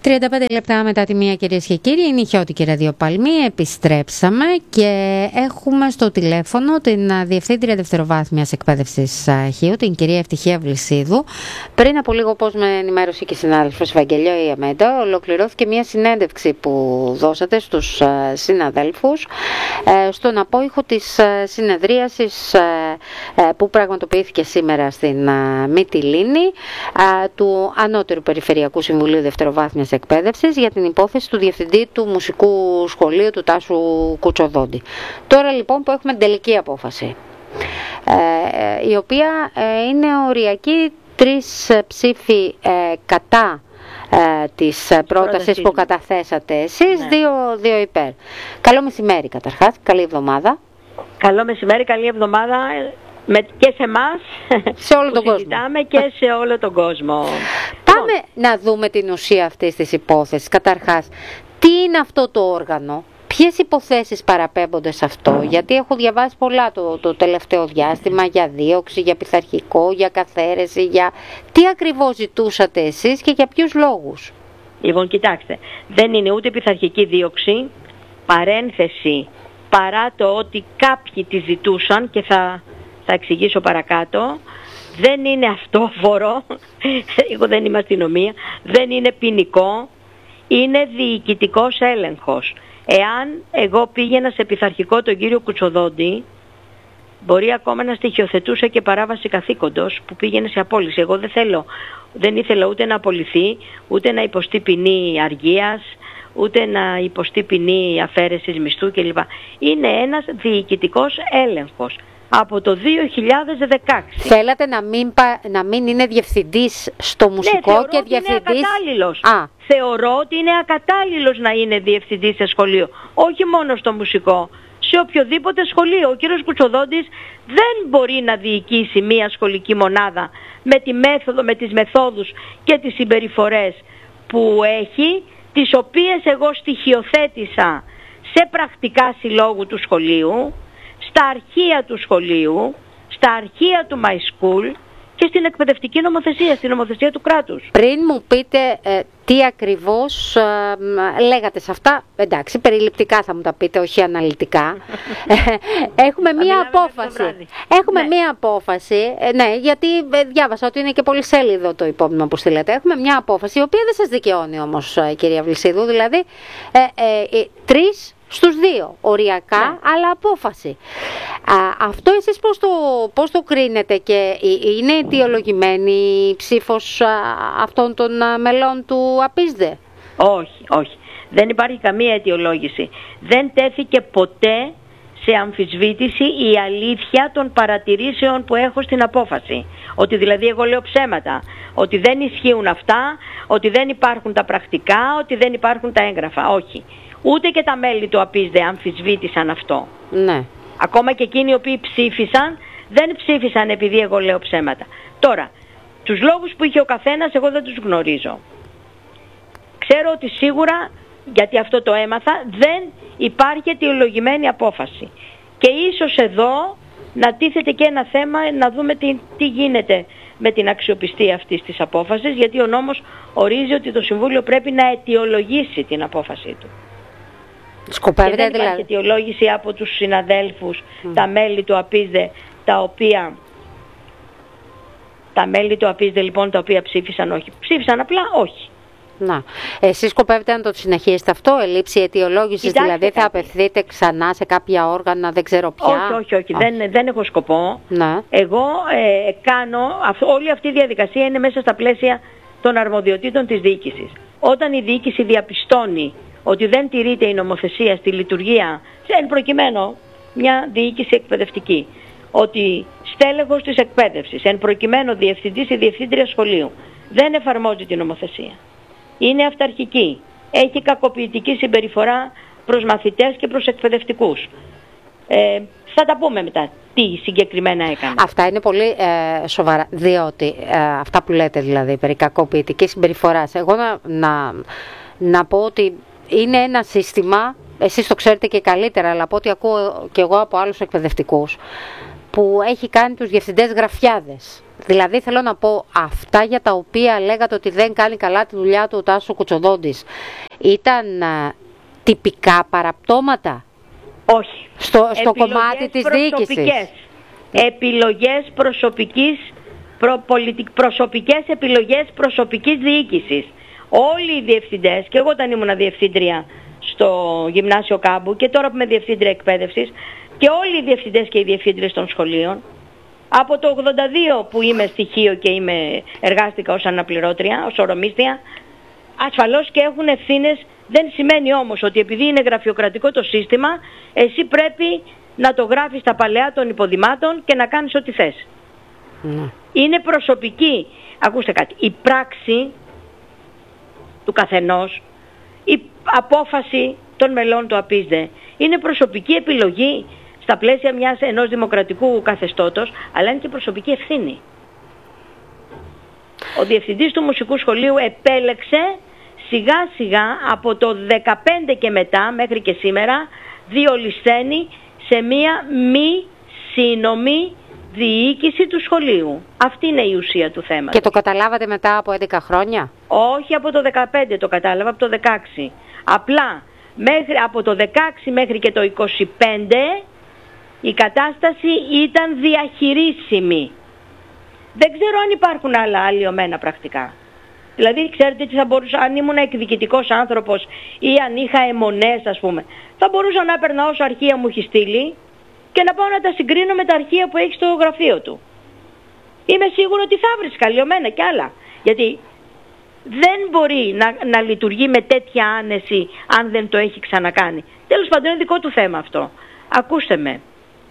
35 λεπτά μετά τη μία, κυρίες και κύριοι, είναι η Χιώτικη Ραδιοπαλμή. Επιστρέψαμε και έχουμε στο τηλέφωνο την Διευθύντρια Δευτεροβάθμιας Εκπαίδευσης Χίου, την κυρία Ευτυχία Βλυσίδου. Πριν από λίγο, όπως με ενημέρωσε και η συνάδελφος Ευαγγελία Ιαμέντα, ολοκληρώθηκε μια συνέντευξη που δώσατε στους συναδέλφους στον απόϊχο της συνεδρίασης που πραγματοποιήθηκε σήμερα στην Μυτιλήνη του Ανώτερου Περιφερειακού Συμβουλίου Δευτεροβάθμιας Εκπαίδευσης για την υπόθεση του Διευθυντή του Μουσικού Σχολείου του Τάσου Κουτσοδόντη. Τώρα λοιπόν που έχουμε τελική απόφαση, η οποία είναι οριακή, 3 ψήφοι κατά της πρότασης που καταθέσατε εσείς, 2 υπέρ. Καλό μεσημέρι καταρχάς, καλή εβδομάδα. Καλό μεσημέρι, καλή εβδομάδα και σε εμάς, σε όλο τον κόσμο. Και σε όλο τον κόσμο. Πάμε να δούμε την ουσία αυτής της υπόθεσης. Καταρχάς, τι είναι αυτό το όργανο, ποιες υποθέσεις παραπέμπονται σε αυτό, γιατί έχω διαβάσει πολλά το τελευταίο διάστημα για δίωξη, για πειθαρχικό, για καθαίρεση, για τι ακριβώς ζητούσατε εσείς και για ποιους λόγους. Λοιπόν, κοιτάξτε, δεν είναι ούτε πειθαρχική δίωξη, παρένθεση, παρά το ότι κάποιοι τη ζητούσαν και θα εξηγήσω παρακάτω. Δεν είναι αυτόφορο, εγώ δεν είμαι αστυνομία, δεν είναι ποινικό, είναι διοικητικός έλεγχος. Εάν εγώ πήγαινα σε πειθαρχικό τον κύριο Κουτσοδόντη, μπορεί ακόμα να στοιχειοθετούσε και παράβαση καθήκοντος που πήγαινε σε απόλυση. Εγώ δεν ήθελα ούτε να απολυθεί, ούτε να υποστεί ποινή αργίας, ούτε να υποστεί ποινή αφαίρεσης μισθού κλπ. Είναι ένας διοικητικός έλεγχος. Από το 2016. Θέλατε να μην είναι διευθυντής στο μουσικό, ναι, και διευθυντής... Είναι ακατάλληλος. Θεωρώ ότι είναι ακατάλληλος να είναι διευθυντής σε σχολείο. Όχι μόνο στο μουσικό. Σε οποιοδήποτε σχολείο. Ο κύριος Κουτσοδόντης δεν μπορεί να διοικήσει μία σχολική μονάδα με τις μεθόδους και τις συμπεριφορές που έχει, τις οποίες εγώ στοιχειοθέτησα σε πρακτικά συλλόγου του σχολείου, στα αρχεία του σχολείου, στα αρχεία του My School και στην εκπαιδευτική νομοθεσία, στην νομοθεσία του κράτους. Πριν μου πείτε τι ακριβώς λέγατε σε αυτά, εντάξει, περιληπτικά θα μου τα πείτε, όχι αναλυτικά. Έχουμε μία απόφαση. Μία απόφαση, ναι, γιατί διάβασα ότι είναι και πολύ σέλιδο το υπόμνημα που στείλετε. Έχουμε μία απόφαση, η οποία δεν σας δικαιώνει όμως, κυρία Βλυσίδου, δηλαδή 3 στους 2, οριακά, ναι, αλλά απόφαση. Αυτό εσείς πώς το κρίνετε και είναι αιτιολογημένη η ψήφος αυτών των μελών του ΑΠΙΣΔΕ? Όχι. Δεν υπάρχει καμία αιτιολόγηση. Δεν τέθηκε ποτέ σε αμφισβήτηση η αλήθεια των παρατηρήσεων που έχω στην απόφαση. Ότι δηλαδή εγώ λέω ψέματα, ότι δεν ισχύουν αυτά, ότι δεν υπάρχουν τα πρακτικά, ότι δεν υπάρχουν τα έγγραφα. Όχι. Ούτε και τα μέλη του ΑΠΙΣΔΕ αμφισβήτησαν αυτό. Ναι. Ακόμα και εκείνοι οι οποίοι ψήφισαν, δεν ψήφισαν επειδή εγώ λέω ψέματα. Τώρα, τους λόγους που είχε ο καθένας εγώ δεν τους γνωρίζω. Ξέρω ότι σίγουρα, γιατί αυτό το έμαθα, δεν υπάρχει αιτιολογημένη απόφαση. Και ίσως εδώ να τίθεται και ένα θέμα, να δούμε τι γίνεται με την αξιοπιστία αυτής της απόφασης, γιατί ο νόμος ορίζει ότι το Συμβούλιο πρέπει να αιτιολογήσει την απόφασή του. Σκοπεύετε, και δεν υπάρχει αιτιολόγηση από τους συναδέλφους, τα μέλη του ΑΠΙΣΔΕ, τα μέλη του ΑΠΙΣΔΕ λοιπόν τα οποία ψήφισαν όχι. Ψήφισαν απλά όχι. Να. Εσείς σκοπεύετε να το συνεχίσετε αυτό, ελλείψη αιτιολόγησης, δηλαδή θα απευθείτε ξανά σε κάποια όργανα, δεν ξέρω ποια? Όχι. Δεν έχω σκοπό. Να. Εγώ όλη αυτή η διαδικασία είναι μέσα στα πλαίσια των αρμοδιοτήτων της διοίκησης. Όταν η διοίκηση διαπιστώνει ότι δεν τηρείται η νομοθεσία στη λειτουργία, εν προκειμένου μια διοίκηση εκπαιδευτική, ότι στέλεχος της εκπαίδευσης, εν προκειμένου διευθυντής ή διευθύντρια σχολείου, δεν εφαρμόζει την νομοθεσία, είναι αυταρχική, έχει κακοποιητική συμπεριφορά προς μαθητές και προς εκπαιδευτικούς. Θα τα πούμε μετά τι συγκεκριμένα έκανε. Αυτά είναι πολύ σοβαρά, διότι αυτά που λέτε δηλαδή περί κακοποιητικής συμπεριφοράς, εγώ να πω ότι είναι ένα σύστημα, εσείς το ξέρετε και καλύτερα, αλλά από ό,τι ακούω και εγώ από άλλους εκπαιδευτικούς, που έχει κάνει τους διευθυντές γραφιάδες. Δηλαδή θέλω να πω, αυτά για τα οποία λέγατε ότι δεν κάνει καλά τη δουλειά του ο Τάσος Κουτσοδόντης, ήταν τυπικά παραπτώματα? Όχι. Στο κομμάτι της διοίκησης. Επιλογές προσωπικές επιλογές προσωπικής διοίκησης. Όλοι οι διευθυντές, και εγώ όταν ήμουν διευθύντρια στο Γυμνάσιο Κάμπου και τώρα που είμαι διευθύντρια εκπαίδευσης, και όλοι οι διευθυντές και οι διευθύντριες των σχολείων, από το 82 που είμαι στοιχείο και εργάστηκα ως αναπληρώτρια, ως ορομίστια, ασφαλώς και έχουν ευθύνες. Δεν σημαίνει όμως ότι επειδή είναι γραφειοκρατικό το σύστημα, εσύ πρέπει να το γράφεις στα παλαιά των υποδημάτων και να κάνεις ό,τι θες. Είναι προσωπική, ακούστε κάτι, η πράξη του καθενός, η απόφαση των μελών του ΑΠΙΣΔΕ είναι προσωπική επιλογή στα πλαίσια ενός δημοκρατικού καθεστώτος, αλλά είναι και προσωπική ευθύνη. Ο διευθυντής του μουσικού σχολείου επέλεξε σιγά σιγά από το 15 και μετά μέχρι και σήμερα διολυσθένει σε μία μη σύνομη διοίκηση του σχολείου. Αυτή είναι η ουσία του θέματος. Και το καταλάβατε μετά από 11 χρόνια? Όχι, από το 15 το κατάλαβα, από το 16. Απλά από το 16 μέχρι και το 25 η κατάσταση ήταν διαχειρίσιμη. Δεν ξέρω αν υπάρχουν άλλα αλλοιωμένα πρακτικά. Δηλαδή, ξέρετε τι θα μπορούσα, αν ήμουν εκδικητικός άνθρωπος ή αν είχα αιμονές, ας πούμε, θα μπορούσα να έπαιρνα όσο αρχεία μου έχει στείλει και να πάω να τα συγκρίνω με τα αρχεία που έχει στο γραφείο του. Είμαι σίγουρο ότι θα βρεις αλλοιωμένα κι άλλα. Γιατί δεν μπορεί να λειτουργεί με τέτοια άνεση αν δεν το έχει ξανακάνει. Τέλος πάντων, είναι δικό του θέμα αυτό. Ακούστε με.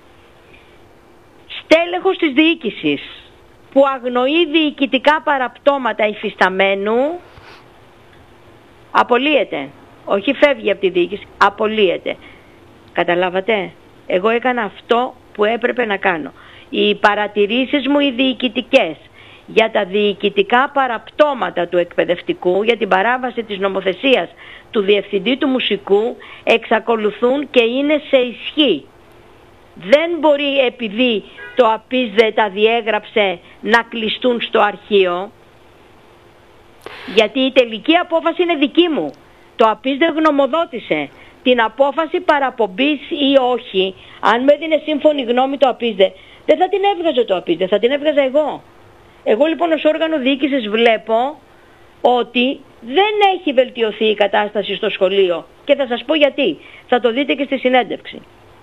Στέλεχος της διοίκησης που αγνοεί διοικητικά παραπτώματα υφισταμένου, απολύεται. Όχι φεύγει από τη διοίκηση, απολύεται. Καταλάβατε? Εγώ έκανα αυτό που έπρεπε να κάνω. Οι παρατηρήσεις μου οι διοικητικές για τα διοικητικά παραπτώματα του εκπαιδευτικού, για την παράβαση της νομοθεσίας του διευθυντή του μουσικού, εξακολουθούν και είναι σε ισχύ. Δεν μπορεί επειδή το ΑΠΙΣΔΕ τα διέγραψε να κλειστούν στο αρχείο, γιατί η τελική απόφαση είναι δική μου. Το ΑΠΙΣΔΕ γνωμοδότησε την απόφαση παραπομπής ή όχι. Αν με έδινε σύμφωνη γνώμη το ΑΠΙΣΔΕ, δεν θα την έβγαζε το ΑΠΙΣΔΕ, θα την έβγαζα εγώ. Εγώ λοιπόν ως όργανο διοίκησης βλέπω ότι δεν έχει βελτιωθεί η κατάσταση στο σχολείο και θα σας πω γιατί. Θα το δείτε και στη συνέντευξη.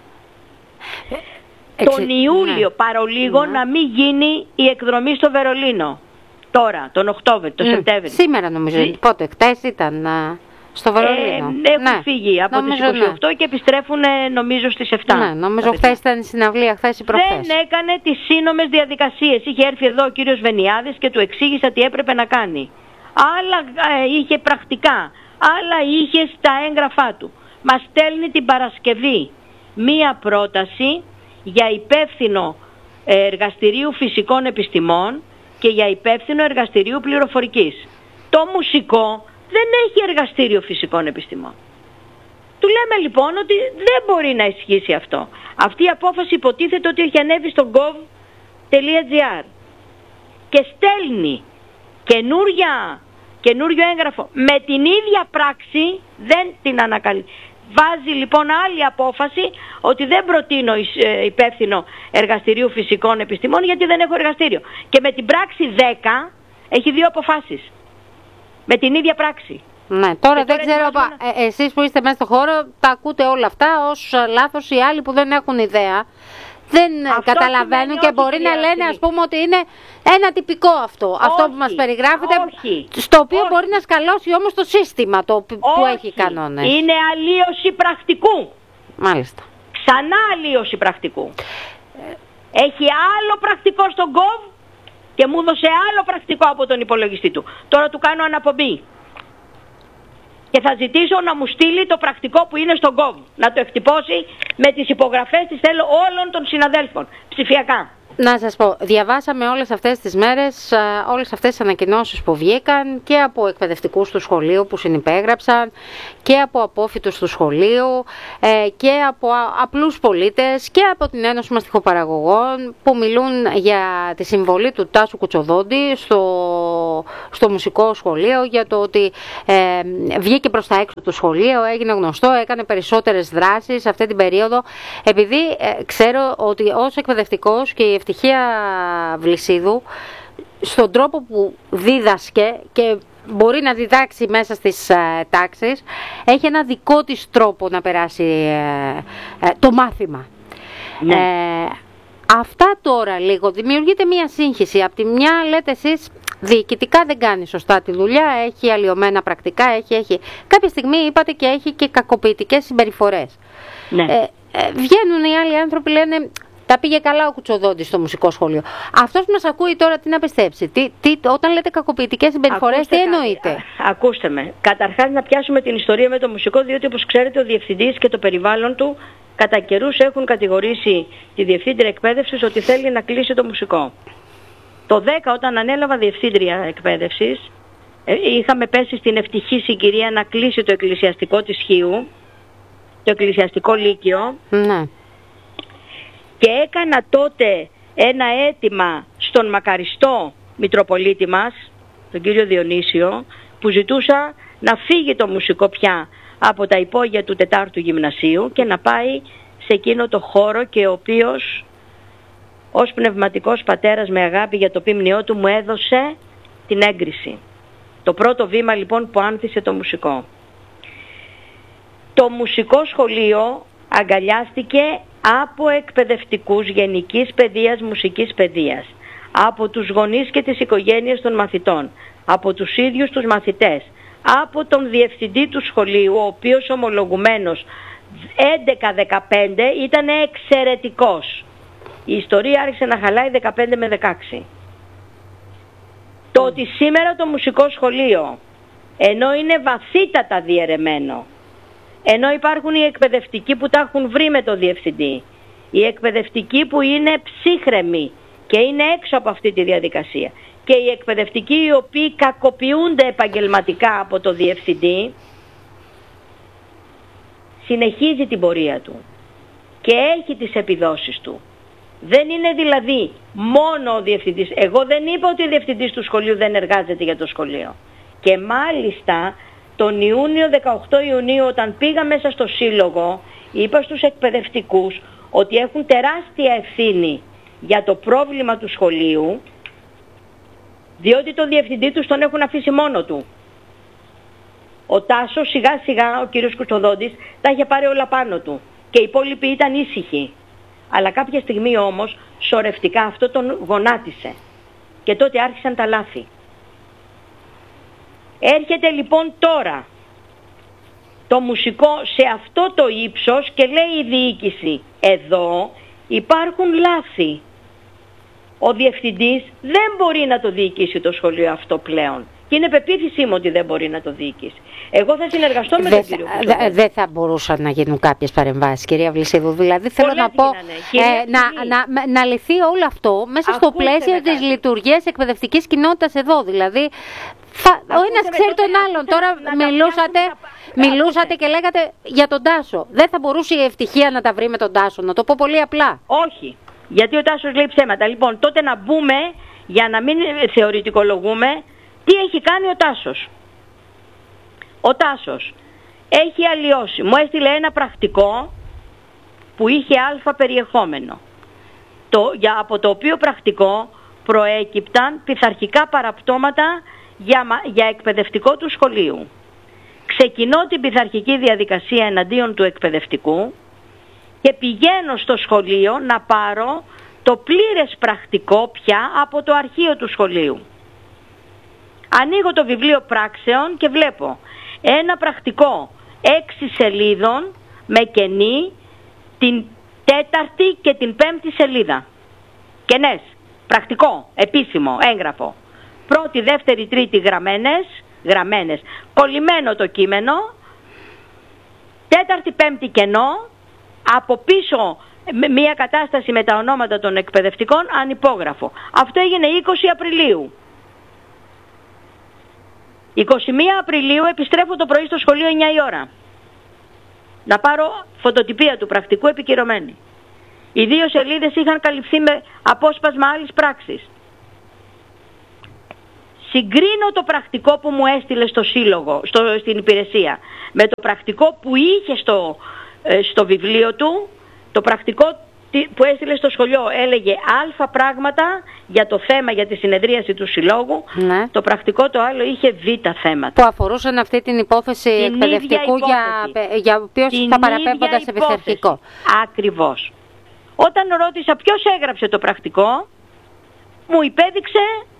Τον Ιούλιο παρολίγο να μην γίνει η εκδρομή στο Βερολίνο. Τώρα, τον Οκτώβριο, τον Σεπτέμβριο. Σήμερα νομίζω, πότε, χτες ήταν στο Βερολίνο. Έχουν φύγει από τις 28 και επιστρέφουν νομίζω στις 7. Ναι, νομίζω χθες ήταν η συναυλία, χθες ή προχθές. Δεν έκανε τις σύνομες διαδικασίες. Είχε έρθει εδώ ο κύριος Βενιάδης και του εξήγησα τι έπρεπε να κάνει. Άλλα είχε πρακτικά, άλλα είχε στα έγγραφά του. Μας στέλνει την Παρασκευή μία πρόταση για υπεύθυνο εργαστηρίου φυσικών επιστημών και για υπεύθυνο εργαστηρίου πληροφορικής. Το μουσικό δεν έχει εργαστήριο φυσικών επιστημών. Του λέμε λοιπόν ότι δεν μπορεί να ισχύσει αυτό. Αυτή η απόφαση υποτίθεται ότι έχει ανέβει στο gov.gr και στέλνει καινούριο έγγραφο με την ίδια πράξη, δεν την ανακαλύπτει. Βάζει λοιπόν άλλη απόφαση ότι δεν προτείνω υπεύθυνο εργαστηρίου φυσικών επιστημών γιατί δεν έχω εργαστήριο. Και με την πράξη 10 έχει δύο αποφάσεις. Με την ίδια πράξη. Ναι, τώρα δεν ξέρω, εσείς που είστε μέσα στο χώρο τα ακούτε όλα αυτά ως λάθος, οι άλλοι που δεν έχουν ιδέα δεν καταλαβαίνουν και μπορεί να λένε ας πούμε ότι είναι ένα τυπικό αυτό. Αυτό που μας περιγράφεται, στο οποίο μπορεί να σκαλώσει όμως το σύστημα που έχει κανόνες. Είναι αλλίωση πρακτικού. Μάλιστα. Ξανά αλλίωση πρακτικού. Έχει άλλο πρακτικό στον gov και μου έδωσε άλλο πρακτικό από τον υπολογιστή του. Τώρα του κάνω αναπομπή. Και θα ζητήσω να μου στείλει το πρακτικό που είναι στον gov. Να το εκτυπώσει με τις υπογραφές της θέλω όλων των συναδέλφων. Ψηφιακά. Να σας πω, διαβάσαμε όλες αυτές τις μέρες, όλες αυτές τις ανακοινώσεις που βγήκαν και από εκπαιδευτικούς του σχολείου που συνυπέγραψαν και από απόφοιτους του σχολείου και από απλούς πολίτες και από την Ένωση Μαστιχοπαραγωγών που μιλούν για τη συμβολή του Τάσου Κουτσοδόντη στο μουσικό σχολείο, για το ότι βγήκε προς τα έξω το σχολείο, έγινε γνωστό, έκανε περισσότερες δράσεις αυτή την περίοδο, επειδή ξέρω ότι ως εκπαιδευτικός και η Ευτυχία Βλυσίδου στον τρόπο που δίδασκε και μπορεί να διδάξει μέσα στις τάξεις, έχει ένα δικό της τρόπο να περάσει το μάθημα. Ναι. Αυτά τώρα λίγο δημιουργείται μία σύγχυση. Από τη μια λέτε εσείς διοικητικά δεν κάνει σωστά τη δουλειά, έχει αλλοιωμένα πρακτικά, έχει. Κάποια στιγμή είπατε και έχει και κακοποιητικές συμπεριφορές. Ναι. Βγαίνουν οι άλλοι άνθρωποι, λένε τα πήγε καλά ο Κουτσοδόντης στο μουσικό σχολείο. Αυτός που μας ακούει τώρα τι να πιστέψει, όταν λέτε κακοποιητικές συμπεριφορές, τι εννοείτε? Ακούστε με. Καταρχάς να πιάσουμε την ιστορία με το μουσικό, διότι όπως ξέρετε ο διευθυντής και το περιβάλλον του κατά καιρούς έχουν κατηγορήσει τη διευθύντρια εκπαίδευσης ότι θέλει να κλείσει το μουσικό. Το 10 όταν ανέλαβα διευθύντρια εκπαίδευσης, είχαμε πέσει στην ευτυχή συγκυρία να κλείσει το εκκλησιαστικό της Χίου, το εκκλησιαστικό λύκειο. Ναι. Και έκανα τότε ένα αίτημα στον μακαριστό Μητροπολίτη μας, τον κύριο Διονύσιο, που ζητούσα να φύγει το μουσικό πια από τα υπόγεια του 4ου γυμνασίου και να πάει σε εκείνο το χώρο, και ο οποίος ως πνευματικός πατέρας με αγάπη για το ποιμνιό του μου έδωσε την έγκριση. Το πρώτο βήμα λοιπόν που άνθησε το μουσικό. Το μουσικό σχολείο αγκαλιάστηκε από εκπαιδευτικούς γενικής παιδείας, μουσικής παιδείας, από τους γονείς και τις οικογένειες των μαθητών, από τους ίδιους τους μαθητές, από τον διευθυντή του σχολείου, ο οποίος ομολογουμένος 11-15 ήταν εξαιρετικός. Η ιστορία άρχισε να χαλάει 15 με 16. Το ότι σήμερα το μουσικό σχολείο, ενώ είναι βαθύτατα διαιρεμένο, ενώ υπάρχουν οι εκπαιδευτικοί που τα έχουν βρει με το διευθυντή, οι εκπαιδευτικοί που είναι ψύχρεμοι και είναι έξω από αυτή τη διαδικασία, και οι εκπαιδευτικοί οι οποίοι κακοποιούνται επαγγελματικά από το διευθυντή, συνεχίζει την πορεία του και έχει τις επιδόσεις του. Δεν είναι δηλαδή μόνο ο διευθυντής. Εγώ δεν είπα ότι ο διευθυντής του σχολείου δεν εργάζεται για το σχολείο. Και μάλιστα τον Ιούνιο, 18 Ιουνίου, όταν πήγα μέσα στο σύλλογο, είπα στους εκπαιδευτικούς ότι έχουν τεράστια ευθύνη για το πρόβλημα του σχολείου, διότι το διευθυντή τους τον έχουν αφήσει μόνο του. Ο Τάσος σιγά σιγά, ο κύριος Κουτσοδόντης, τα είχε πάρει όλα πάνω του και οι υπόλοιποι ήταν ήσυχοι. Αλλά κάποια στιγμή όμως σωρευτικά αυτό τον γονάτισε και τότε άρχισαν τα λάθη. Έρχεται λοιπόν τώρα το μουσικό σε αυτό το ύψος και λέει η διοίκηση, εδώ υπάρχουν λάθη. Ο διευθυντής δεν μπορεί να το διοικήσει το σχολείο αυτό πλέον. Και είναι πεποίθησή μου ότι δεν μπορεί να το διοικήσει. Εγώ θα συνεργαστώ με τον κύριο Κουτσοδόντη. Δεν θα μπορούσαν να γίνουν κάποιες παρεμβάσεις, κυρία Βλυσίδου. Δηλαδή θέλω να πω να λυθεί όλο αυτό μέσα στο πλαίσιο της λειτουργίας εκπαιδευτικής κοινότητας εδώ. Δηλαδή ο ένας ξέρει τον άλλον. Τώρα μιλούσατε και λέγατε για τον Τάσο. Δεν θα μπορούσε η Ευτυχία να τα βρει με τον Τάσο, να το πω πολύ απλά. Όχι. Γιατί ο Τάσος λέει ψέματα. Λοιπόν, τότε να μπούμε, για να μην θεωρητικολογούμε, τι έχει κάνει ο Τάσος. Ο Τάσος έχει αλλοιώσει. Μου έστειλε ένα πρακτικό που είχε αλφα περιεχόμενο. Από το οποίο πρακτικό προέκυπταν πειθαρχικά παραπτώματα για εκπαιδευτικό του σχολείου. Ξεκινώ την πειθαρχική διαδικασία εναντίον του εκπαιδευτικού και πηγαίνω στο σχολείο να πάρω το πλήρες πρακτικό πια από το αρχείο του σχολείου. Ανοίγω το βιβλίο πράξεων και βλέπω ένα πρακτικό 6 σελίδων με κενή την 4η και την 5η σελίδα. Κενές, πρακτικό, επίσημο, έγγραφο. 1η, 2η, 3η γραμμένες, κολλημένο το κείμενο, 4η, 5η κενό, από πίσω μία κατάσταση με τα ονόματα των εκπαιδευτικών ανυπόγραφο. Αυτό έγινε 20 Απριλίου. 21 Απριλίου επιστρέφω το πρωί στο σχολείο 9 η ώρα. Να πάρω φωτοτυπία του πρακτικού επικυρωμένη. Οι 2 σελίδες είχαν καλυφθεί με απόσπασμα άλλης πράξης. Συγκρίνω το πρακτικό που μου έστειλε στο σύλλογο, στην υπηρεσία, με το πρακτικό που είχε στο βιβλίο του. Το πρακτικό που έστειλε στο σχολείο έλεγε α πράγματα για το θέμα, για τη συνεδρίαση του συλλόγου. Ναι. Το πρακτικό το άλλο είχε β θέματα. Που αφορούσαν αυτή την υπόθεση εκπαιδευτικού για οποίος θα παραπέμπονταν σε πειθαρχικό. Ακριβώς. Όταν ρώτησα ποιος έγραψε το πρακτικό, μου υπέδειξε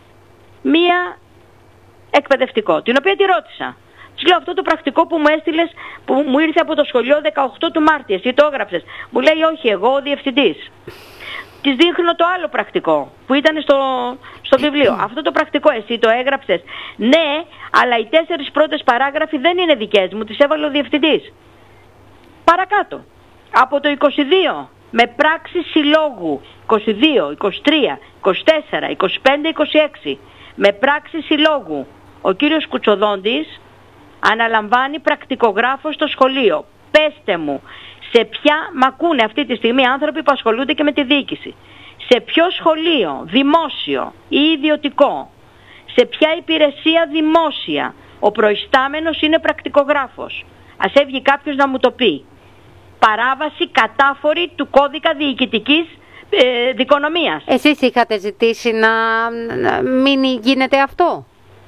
μία εκπαιδευτικό, την οποία τη ρώτησα. Της λέω, αυτό το πρακτικό που μου έστειλες, που μου ήρθε από το σχολείο 18 του Μάρτη, εσύ το έγραψες? Μου λέει, όχι, εγώ ο διευθυντής. Της δείχνω το άλλο πρακτικό που ήταν στο βιβλίο. Αυτό το πρακτικό εσύ το έγραψες? Ναι, αλλά οι 4 πρώτες παράγραφοι δεν είναι δικές μου, τις έβαλε ο διευθυντής. Παρακάτω. Από το 22 με πράξη συλλόγου 22, 23, 24, 25, 26 με πράξη συλλόγου ο κύριος Κουτσοδόντης αναλαμβάνει πρακτικογράφο στο σχολείο. Πέστε μου, σε ποια μ' ακούνε αυτή τη στιγμή άνθρωποι που ασχολούνται και με τη διοίκηση? Σε ποιο σχολείο, δημόσιο ή ιδιωτικό, σε ποια υπηρεσία δημόσια ο προϊστάμενος είναι πρακτικογράφος? Ας έβγει κάποιος να μου το πει. Παράβαση κατάφορη του κώδικα διοικητικής δικονομίας. Εσείς είχατε ζητήσει να μην γίνεται αυτό?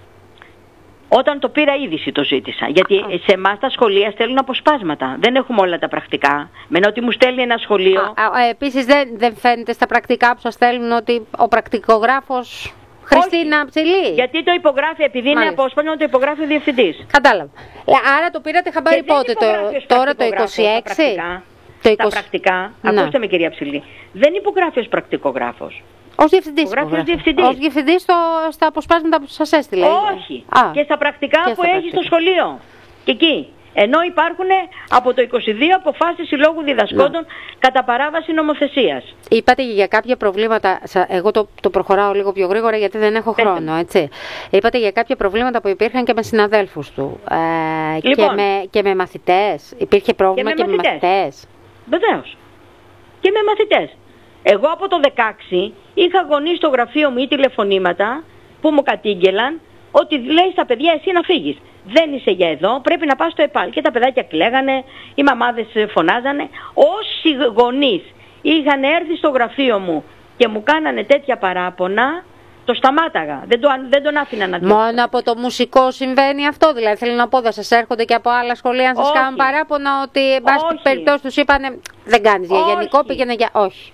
Όταν το πήρα είδηση το ζήτησα. Γιατί σε εμάς τα σχολεία στέλνουν αποσπάσματα. Δεν έχουμε όλα τα πρακτικά. Με ότι μου στέλνει ένα σχολείο. Επίσης δεν φαίνεται στα πρακτικά που σας στέλνουν ότι ο πρακτικογράφος Χριστίνα Ψηλή? Γιατί το υπογράφει, επειδή είναι απόσπασμα, το υπογράφει ο διευθυντής. Κατάλαβα. Άρα το πήρατε χαμπάρι πότε? Τώρα το 26? Τα πρακτικά, ακούστε με κυρία Ψηλή, δεν υπογράφει ως πρακτικογράφος. Ως διευθυντής. Ως διευθυντής στα αποσπάσματα που σας έστειλε. Όχι. Και στα πρακτικά που έχει στο σχολείο. Και εκεί. Ενώ υπάρχουν από το 22 αποφάσεις συλλόγου διδασκόντων κατά παράβαση νομοθεσίας. Είπατε για κάποια προβλήματα, εγώ το προχωράω λίγο πιο γρήγορα γιατί δεν έχω χρόνο, έτσι. Είπατε για κάποια προβλήματα που υπήρχαν και με συναδέλφους του. Λοιπόν, και με μαθητές. Υπήρχε πρόβλημα και με μαθητές. Βεβαίως. Και με μαθητές. Εγώ από το 16 είχα γονείς στο γραφείο μου ή τηλεφωνήματα που μου κατήγγελαν ότι λέει στα παιδιά, εσύ να φύγεις. Δεν είσαι για εδώ, πρέπει να πας στο ΕΠΑΛ. Και τα παιδάκια κλαίγανε, οι μαμάδες φωνάζανε. Όσοι γονείς είχαν έρθει στο γραφείο μου και μου κάνανε τέτοια παράπονα, το σταμάταγα. Δεν τον άφηνα να διώξω. Μόνο από το μουσικό συμβαίνει αυτό? Δηλαδή θέλω να πω, δεν σας έρχονται και από άλλα σχολεία να σας κάνουν παράπονα ότι εν πάση περιπτώσει τους είπανε δεν κάνεις για γενικό, πήγαινε για... Όχι.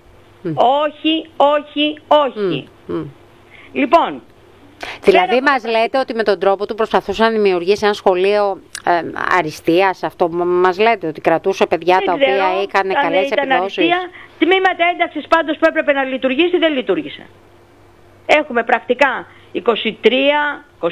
Όχι. Λοιπόν, δηλαδή μας λέτε ότι με τον τρόπο του προσπαθούσε να δημιουργήσει ένα σχολείο αριστείας, αυτό μας λέτε, ότι κρατούσε παιδιά τα οποία είχαν καλές επιδόσεις? Τμήματα ένταξης πάντως που έπρεπε να λειτουργήσει δεν λειτουργήσε. Έχουμε πρακτικά 23, 24, 25,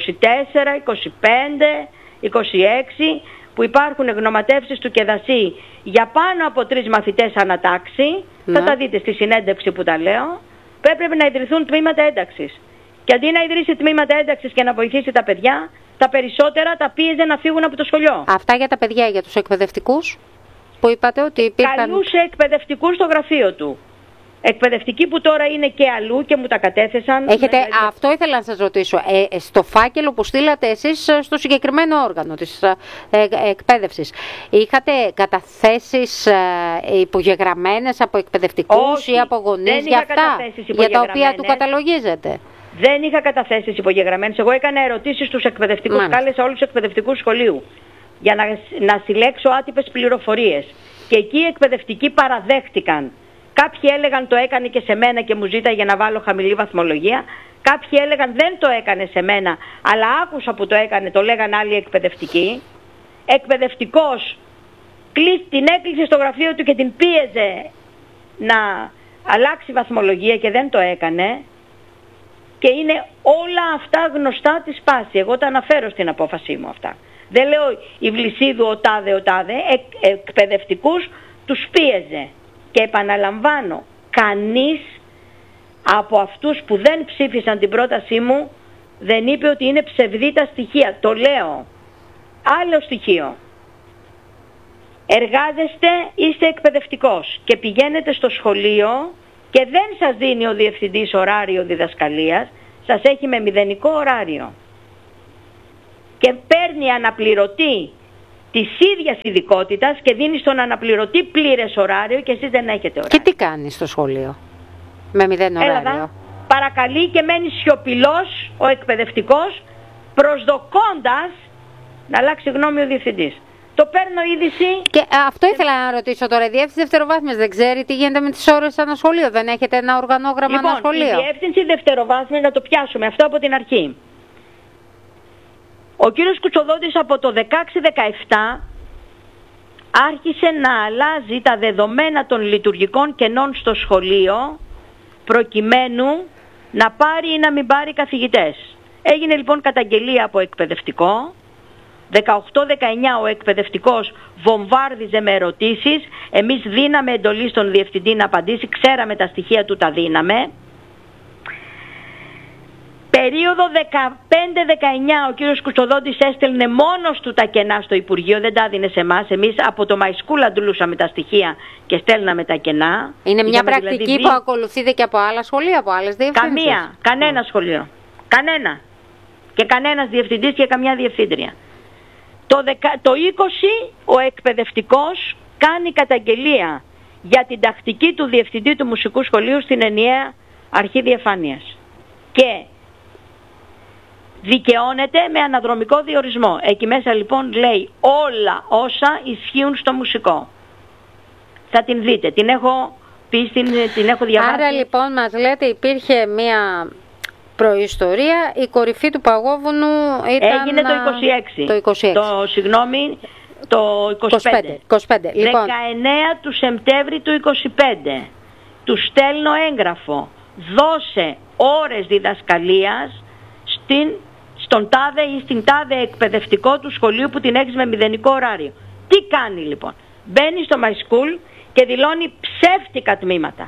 26 που υπάρχουν γνωματεύσεις του ΚΕΔΑΣΥ για πάνω από 3 μαθητές ανατάξει. Θα τα δείτε στη συνέντευξη που τα λέω. Που έπρεπε να ιδρυθούν τμήματα ένταξης. Και αντί να ιδρύσει τμήματα ένταξης και να βοηθήσει τα παιδιά, τα περισσότερα τα πίεζε να φύγουν από το σχολείο. Αυτά για τα παιδιά, για τους εκπαιδευτικούς που είπατε ότι υπήρχαν... Καλούσε εκπαιδευτικούς στο γραφείο του. Εκπαιδευτικοί που τώρα είναι και αλλού και μου τα κατέθεσαν. Αυτό ήθελα να σας ρωτήσω. Στο φάκελο που στείλατε εσείς στο συγκεκριμένο όργανο της εκπαίδευσης, είχατε καταθέσεις υπογεγραμμένες από εκπαιδευτικούς ή από γονείς για αυτά, για τα οποία του καταλογίζετε? Δεν είχα καταθέσεις υπογεγραμμένες. Εγώ έκανα ερωτήσεις στους εκπαιδευτικούς. Κάλεσα όλους τους εκπαιδευτικούς σχολείου για να συλλέξω άτυπες πληροφορίες. Και εκεί οι εκπαιδευτικοί παραδέχτηκαν. Κάποιοι έλεγαν το έκανε και σε μένα και μου ζήταγε να βάλω χαμηλή βαθμολογία. Κάποιοι έλεγαν δεν το έκανε σε μένα, αλλά άκουσα που το έκανε, το λέγαν άλλοι εκπαιδευτικοί. Εκπαιδευτικός την έκλεισε στο γραφείο του και την πίεζε να αλλάξει βαθμολογία και δεν το έκανε. Και είναι όλα αυτά γνωστά της πάση. Εγώ τα αναφέρω στην απόφασή μου αυτά. Δεν λέω η Βλυσίδου ο τάδε, εκπαιδευτικούς τους πίεζε. Και επαναλαμβάνω, κανείς από αυτούς που δεν ψήφισαν την πρότασή μου δεν είπε ότι είναι ψευδή τα στοιχεία. Το λέω. Άλλο στοιχείο. Εργάζεστε, είστε εκπαιδευτικός και πηγαίνετε στο σχολείο και δεν σας δίνει ο διευθυντής ωράριο διδασκαλίας, σας έχει με μηδενικό ωράριο. Και παίρνει αναπληρωτή της ίδιας ειδικότητας και δίνει στον αναπληρωτή πλήρες ωράριο και εσείς δεν έχετε ωράριο. Και τι κάνει στο σχολείο με μηδέν ωράριο? Έλα, παρακαλεί και μένει σιωπηλός ο εκπαιδευτικός, προσδοκώντας να αλλάξει γνώμη ο διευθυντής. Το παίρνω είδηση. Και αυτό ήθελα να ρωτήσω τώρα. Η διεύθυνση δευτεροβάθμιας δεν ξέρει τι γίνεται με τις ώρες ανασχολείο? Δεν έχετε ένα οργανόγραμμα ανασχολείο? Λοιπόν, η διεύθυνση δευτεροβάθμιας, να το πιάσουμε αυτό από την αρχή. Ο κύριος Κουτσοδότης από το 16-17 άρχισε να αλλάζει τα δεδομένα των λειτουργικών κενών στο σχολείο προκειμένου να πάρει ή να μην πάρει καθηγητές. Έγινε λοιπόν καταγγελία από εκπαιδευτικό. 18-19 ο εκπαιδευτικός βομβάρδιζε με ερωτήσεις. Εμείς δίναμε εντολή στον διευθυντή να απαντήσει. Ξέραμε τα στοιχεία του, τα δίναμε. Περίοδο 15-19 ο κύριος Κουτσοδότης έστελνε μόνος του τα κενά στο Υπουργείο, δεν τα δίνε σε εμάς. Εμείς από το MySchool αντλούσαμε τα στοιχεία και στέλναμε τα κενά. Είναι μια πρακτική δηλαδή που ακολουθείται και από άλλα σχολεία, από άλλες διευθύνσεις? Κανένα σχολείο. Κανένα. Και κανένας διευθυντής και καμιά διευθύντρια. Το 20 ο εκπαιδευτικός κάνει καταγγελία για την τακτική του διευθυντή του μουσικού σχολείου στην ενιαία αρχή διαφάνειας. Και δικαιώνεται με αναδρομικό διορισμό. Εκεί μέσα λοιπόν λέει όλα όσα ισχύουν στο μουσικό. Θα την δείτε, την έχω πει, την έχω διαβάσει. Άρα λοιπόν μας λέτε υπήρχε μια προϊστορία, η κορυφή του παγόβουνου ήταν... Έγινε το 26. Το 25. Λοιπόν. 19 του Σεπτέμβρη του 25. Του στέλνω έγγραφο. Δώσε ώρες διδασκαλίας στον τάδε ή στην τάδε εκπαιδευτικό του σχολείου που την έχεις με μηδενικό ωράριο. Τι κάνει λοιπόν? Μπαίνει στο MySchool και δηλώνει ψεύτικα τμήματα.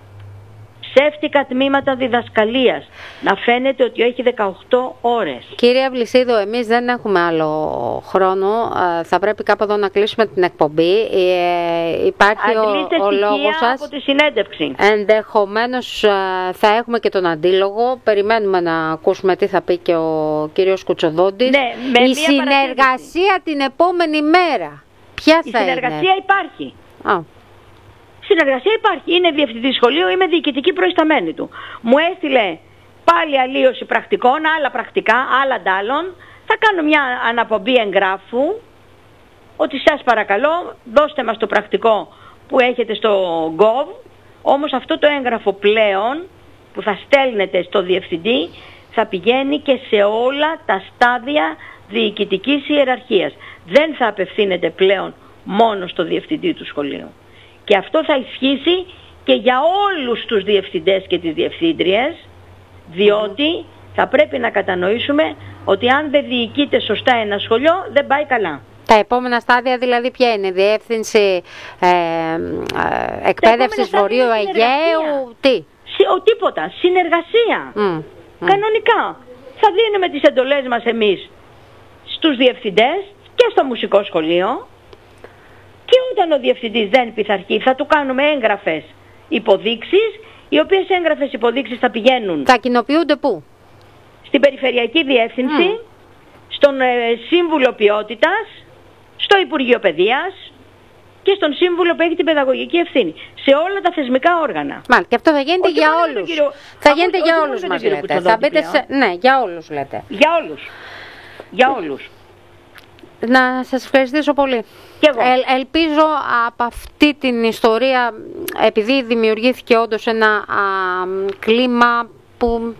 Ψεύτικα τμήματα διδασκαλίας. Να φαίνεται ότι έχει 18 ώρες. Κύριε Βλυσίδο, εμείς δεν έχουμε άλλο χρόνο. Θα πρέπει κάπου εδώ να κλείσουμε την εκπομπή. Υπάρχει ο λόγος σας. Από τη συνέντευξη. Ενδεχομένως θα έχουμε και τον αντίλογο. Περιμένουμε να ακούσουμε τι θα πει και ο κύριος Κουτσοδότης. Ναι, η συνεργασία την επόμενη μέρα. Ποια θα είναι? Η συνεργασία υπάρχει. Συνεργασία υπάρχει. Είναι διευθυντή σχολείου, είμαι διοικητική προϊσταμένη του. Μου έστειλε πάλι αλλίωση πρακτικών, άλλα πρακτικά, άλλα ντάλλον. Θα κάνω μια αναπομπή εγγράφου ότι σας παρακαλώ δώστε μας το πρακτικό που έχετε στο Gov. Όμως αυτό το έγγραφο πλέον που θα στέλνετε στο διευθυντή θα πηγαίνει και σε όλα τα στάδια διοικητικής ιεραρχίας. Δεν θα απευθύνεται πλέον μόνο στο διευθυντή του σχολείου. Και αυτό θα ισχύσει και για όλους τους διευθυντές και τις διευθύντριες, διότι θα πρέπει να κατανοήσουμε ότι αν δεν διοικείται σωστά ένα σχολείο δεν πάει καλά. Τα επόμενα στάδια δηλαδή ποια είναι? Διεύθυνση εκπαίδευσης Βορείου Αιγαίου, τι? Τίποτα, συνεργασία. Κανονικά. Θα δίνουμε τις εντολές μας εμείς στους διευθυντές και στο μουσικό σχολείο. Και όταν ο διευθυντής δεν πειθαρχεί θα του κάνουμε έγγραφες υποδείξεις, οι οποίες έγγραφες υποδείξεις θα πηγαίνουν. Θα κοινοποιούνται πού? Στην Περιφερειακή Διεύθυνση, στον Σύμβουλο Ποιότητας, στο Υπουργείο Παιδείας και στον Σύμβουλο που έχει την παιδαγωγική ευθύνη. Σε όλα τα θεσμικά όργανα. Μάλιστα, και αυτό θα γίνεται για όλους. Θα γίνεται για όλους μας λέτε. Θα μπείτε ναι, για όλους λέτε. Για όλους. Να σας ευχαριστήσω πολύ. Και εγώ. Ελπίζω από αυτή την ιστορία, επειδή δημιουργήθηκε όντως ένα κλίμα που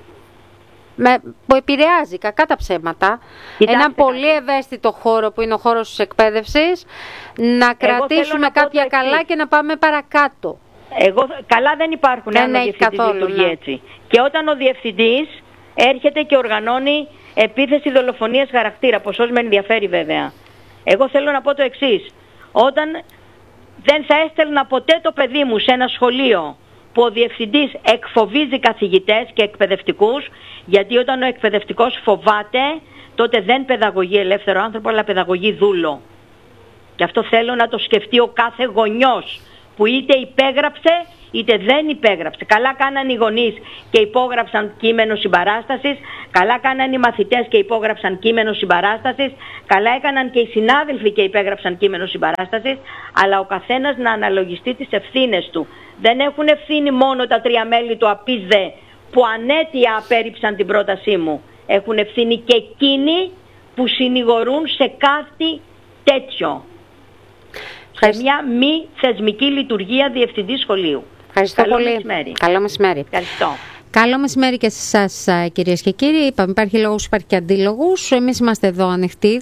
επηρεάζει κακά τα ψέματα, ένα πολύ ευαίσθητο χώρο που είναι ο χώρος της εκπαίδευσης, να κρατήσουμε κάποια καλά και να πάμε παρακάτω. Καλά δεν υπάρχουν αν ο διευθυντής λειτουργεί έτσι. Και όταν ο διευθυντής έρχεται και οργανώνει επίθεση δολοφονίας χαρακτήρα, ποσός με ενδιαφέρει βέβαια. Εγώ θέλω να πω το εξής. Όταν δεν θα έστελνα ποτέ το παιδί μου σε ένα σχολείο που ο διευθυντής εκφοβίζει καθηγητές και εκπαιδευτικούς, γιατί όταν ο εκπαιδευτικός φοβάται, τότε δεν παιδαγωγεί ελεύθερο άνθρωπο, αλλά παιδαγωγεί δούλο. Και αυτό θέλω να το σκεφτεί ο κάθε γονιός, που είτε υπέγραψε είτε δεν υπέγραψε. Καλά κάναν οι γονείς και υπόγραψαν κείμενο συμπαράστασης, καλά κάναν οι μαθητές και υπόγραψαν κείμενο συμπαράστασης, καλά έκαναν και οι συνάδελφοι και υπέγραψαν κείμενο συμπαράστασης, αλλά ο καθένας να αναλογιστεί τις ευθύνες του. Δεν έχουν ευθύνη μόνο τα 3 μέλη του ΑΠΙΣΔΕ που ανέτεια απέρριψαν την πρότασή μου. Έχουν ευθύνη και εκείνοι που συνηγορούν σε κάτι τέτοιο. Σε μια μη θεσμική λειτουργία διευθυντή σχολείου. Ευχαριστώ πολύ. Μεσημέρι. Καλό μεσημέρι. Ευχαριστώ. Καλό μεσημέρι και σε εσάς, κυρίες και κύριοι. Είπαμε, υπάρχει λόγος, υπάρχει και αντίλογος. Εμείς είμαστε εδώ ανοιχτοί.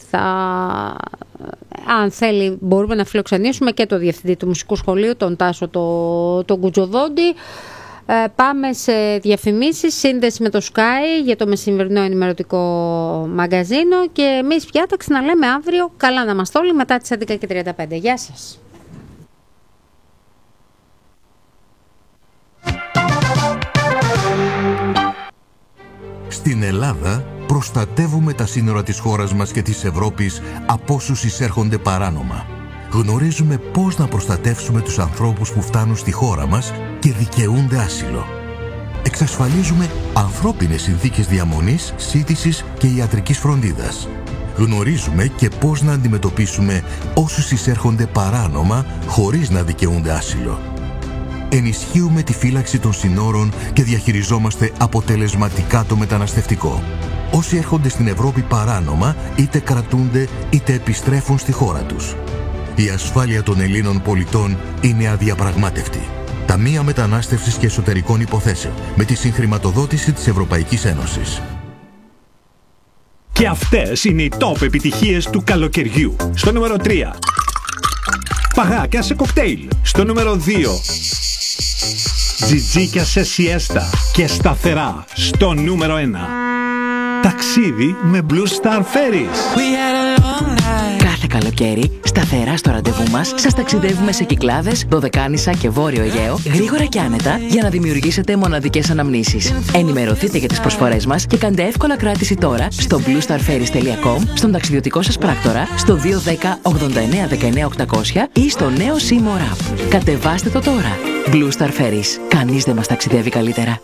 Αν θέλει, μπορούμε να φιλοξενήσουμε και το διευθυντή του Μουσικού Σχολείου, τον Τάσο τον Κουτζοδόντη. Πάμε σε διαφημίσεις, σύνδεση με το Sky για το μεσημερινό ενημερωτικό μαγκαζίνο και εμείς πια τα ξαναλέμε αύριο. Καλά να είμαστε όλοι μετά τις 11:35. Γεια σας. Στην Ελλάδα προστατεύουμε τα σύνορα της χώρας μας και της Ευρώπης από όσους εισέρχονται παράνομα. Γνωρίζουμε πώς να προστατεύσουμε τους ανθρώπους που φτάνουν στη χώρα μας και δικαιούνται άσυλο. Εξασφαλίζουμε ανθρώπινες συνθήκες διαμονής, σύντησης και ιατρικής φροντίδας. Γνωρίζουμε και πώς να αντιμετωπίσουμε όσους εισέρχονται παράνομα χωρίς να δικαιούνται άσυλο. Ενισχύουμε τη φύλαξη των συνόρων και διαχειριζόμαστε αποτελεσματικά το μεταναστευτικό. Όσοι έρχονται στην Ευρώπη παράνομα είτε κρατούνται είτε επιστρέφουν στη χώρα τους. Η ασφάλεια των Ελλήνων πολιτών είναι αδιαπραγμάτευτη. Ταμεία Μετανάστευσης και Εσωτερικών Υποθέσεων με τη συγχρηματοδότηση της Ευρωπαϊκής Ένωσης. Και αυτές είναι οι top επιτυχίες του καλοκαιριού. Στο νούμερο 3. Παγάκια σε κοκτέιλ. Στο νούμερο 2. Τζιτζίκια σε σιέστα και σταθερά. Στο νούμερο 1. Ταξίδι με Blue Star Ferries. Κάθε καλοκαίρι, σταθερά στο ραντεβού μας, σας ταξιδεύουμε σε Κυκλάδες, Δωδεκάνησα και Βόρειο Αιγαίο, γρήγορα και άνετα, για να δημιουργήσετε μοναδικές αναμνήσεις. Ενημερωθείτε για τις προσφορές μας και κάντε εύκολα κράτηση τώρα στο bluestarferries.com, στον ταξιδιωτικό σας πράκτορα, στο 210 89 19 800 ή στο νέο Seymour App. Κατεβάστε το τώρα. Blue Star Ferries. Κανείς δεν μας ταξιδεύει καλύτερα.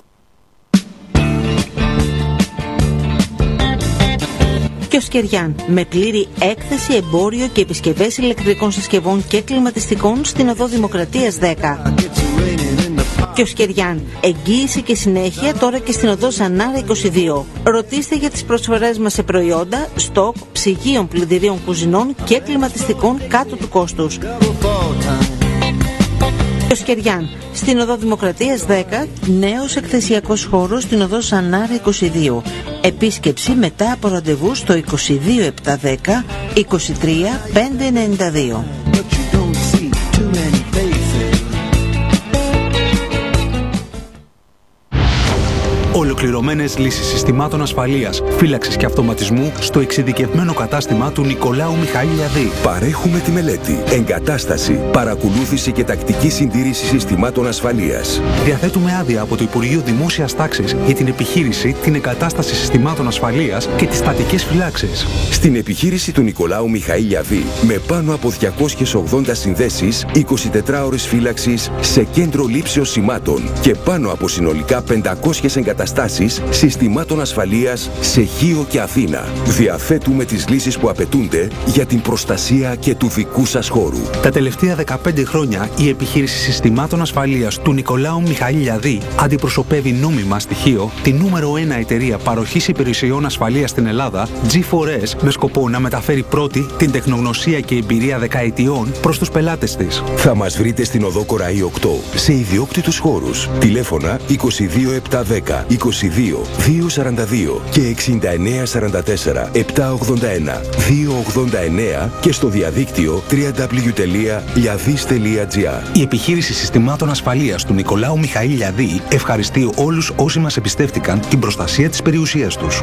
Κιοσκεριάν, με πλήρη έκθεση, εμπόριο και επισκευές ηλεκτρικών συσκευών και κλιματιστικών στην οδό Δημοκρατίας 10. Κιοσκεριάν, εγγύηση και συνέχεια τώρα και στην οδό Ζανάρα 22. Ρωτήστε για τις προσφορές μας σε προϊόντα, στοκ, ψυγείων, πλυντηρίων κουζινών και κλιματιστικών κάτω του κόστους. Κιοσκεριάν, στην οδό Δημοκρατίας 10, νέος εκθεσιακός χώρος στην οδό Ζανάρα 22. Επίσκεψη μετά από ραντεβού στο 22 710 23 592. Ολοκληρωμένες λύσεις συστημάτων ασφαλείας, φύλαξης και αυτοματισμού στο εξειδικευμένο κατάστημα του Νικολάου Μιχαήλ Ιαδή. Παρέχουμε τη μελέτη, εγκατάσταση, παρακολούθηση και τακτική συντήρηση συστημάτων ασφαλείας. Διαθέτουμε άδεια από το Υπουργείο Δημόσιας Τάξης για την επιχείρηση, την εγκατάσταση συστημάτων ασφαλείας και τις στατικές φυλάξεις. Στην επιχείρηση του Νικολάου Μιχαήλ Ιαδή, με πάνω από 280 συνδέσεις, 24 ώρες φύλαξης σε κέντρο λήψεως σημάτων και πάνω από συνολικά 500 εγκαταστάσεις συστημάτων ασφαλείας σε Χίο και Αθήνα. Διαθέτουμε τις λύσεις που απαιτούνται για την προστασία και του δικού σας χώρου. Τα τελευταία 15 χρόνια η επιχείρηση συστημάτων ασφαλείας του Νικολάου Μιχαήλ Ιαδή αντιπροσωπεύει νόμιμα στοιχείο τη νούμερο 1 εταιρεία παροχής υπηρεσιών ασφαλείας στην Ελλάδα, G4S, με σκοπό να μεταφέρει πρώτη την τεχνογνωσία και εμπειρία δεκαετιών προς τους πελάτες της. Θα μας βρείτε στην οδό Κοραή 8 σε ιδιόκτητους χώρους. Τηλέφωνα 22 710 22 242 και 69 44 781 289 και στο διαδίκτυο www.liadis.gr. Η επιχείρηση συστημάτων ασφαλείας του Νικολάου Μιχαήλ Ιαδή ευχαριστεί όλους όσοι μας εμπιστεύτηκαν την προστασία της περιουσίας τους.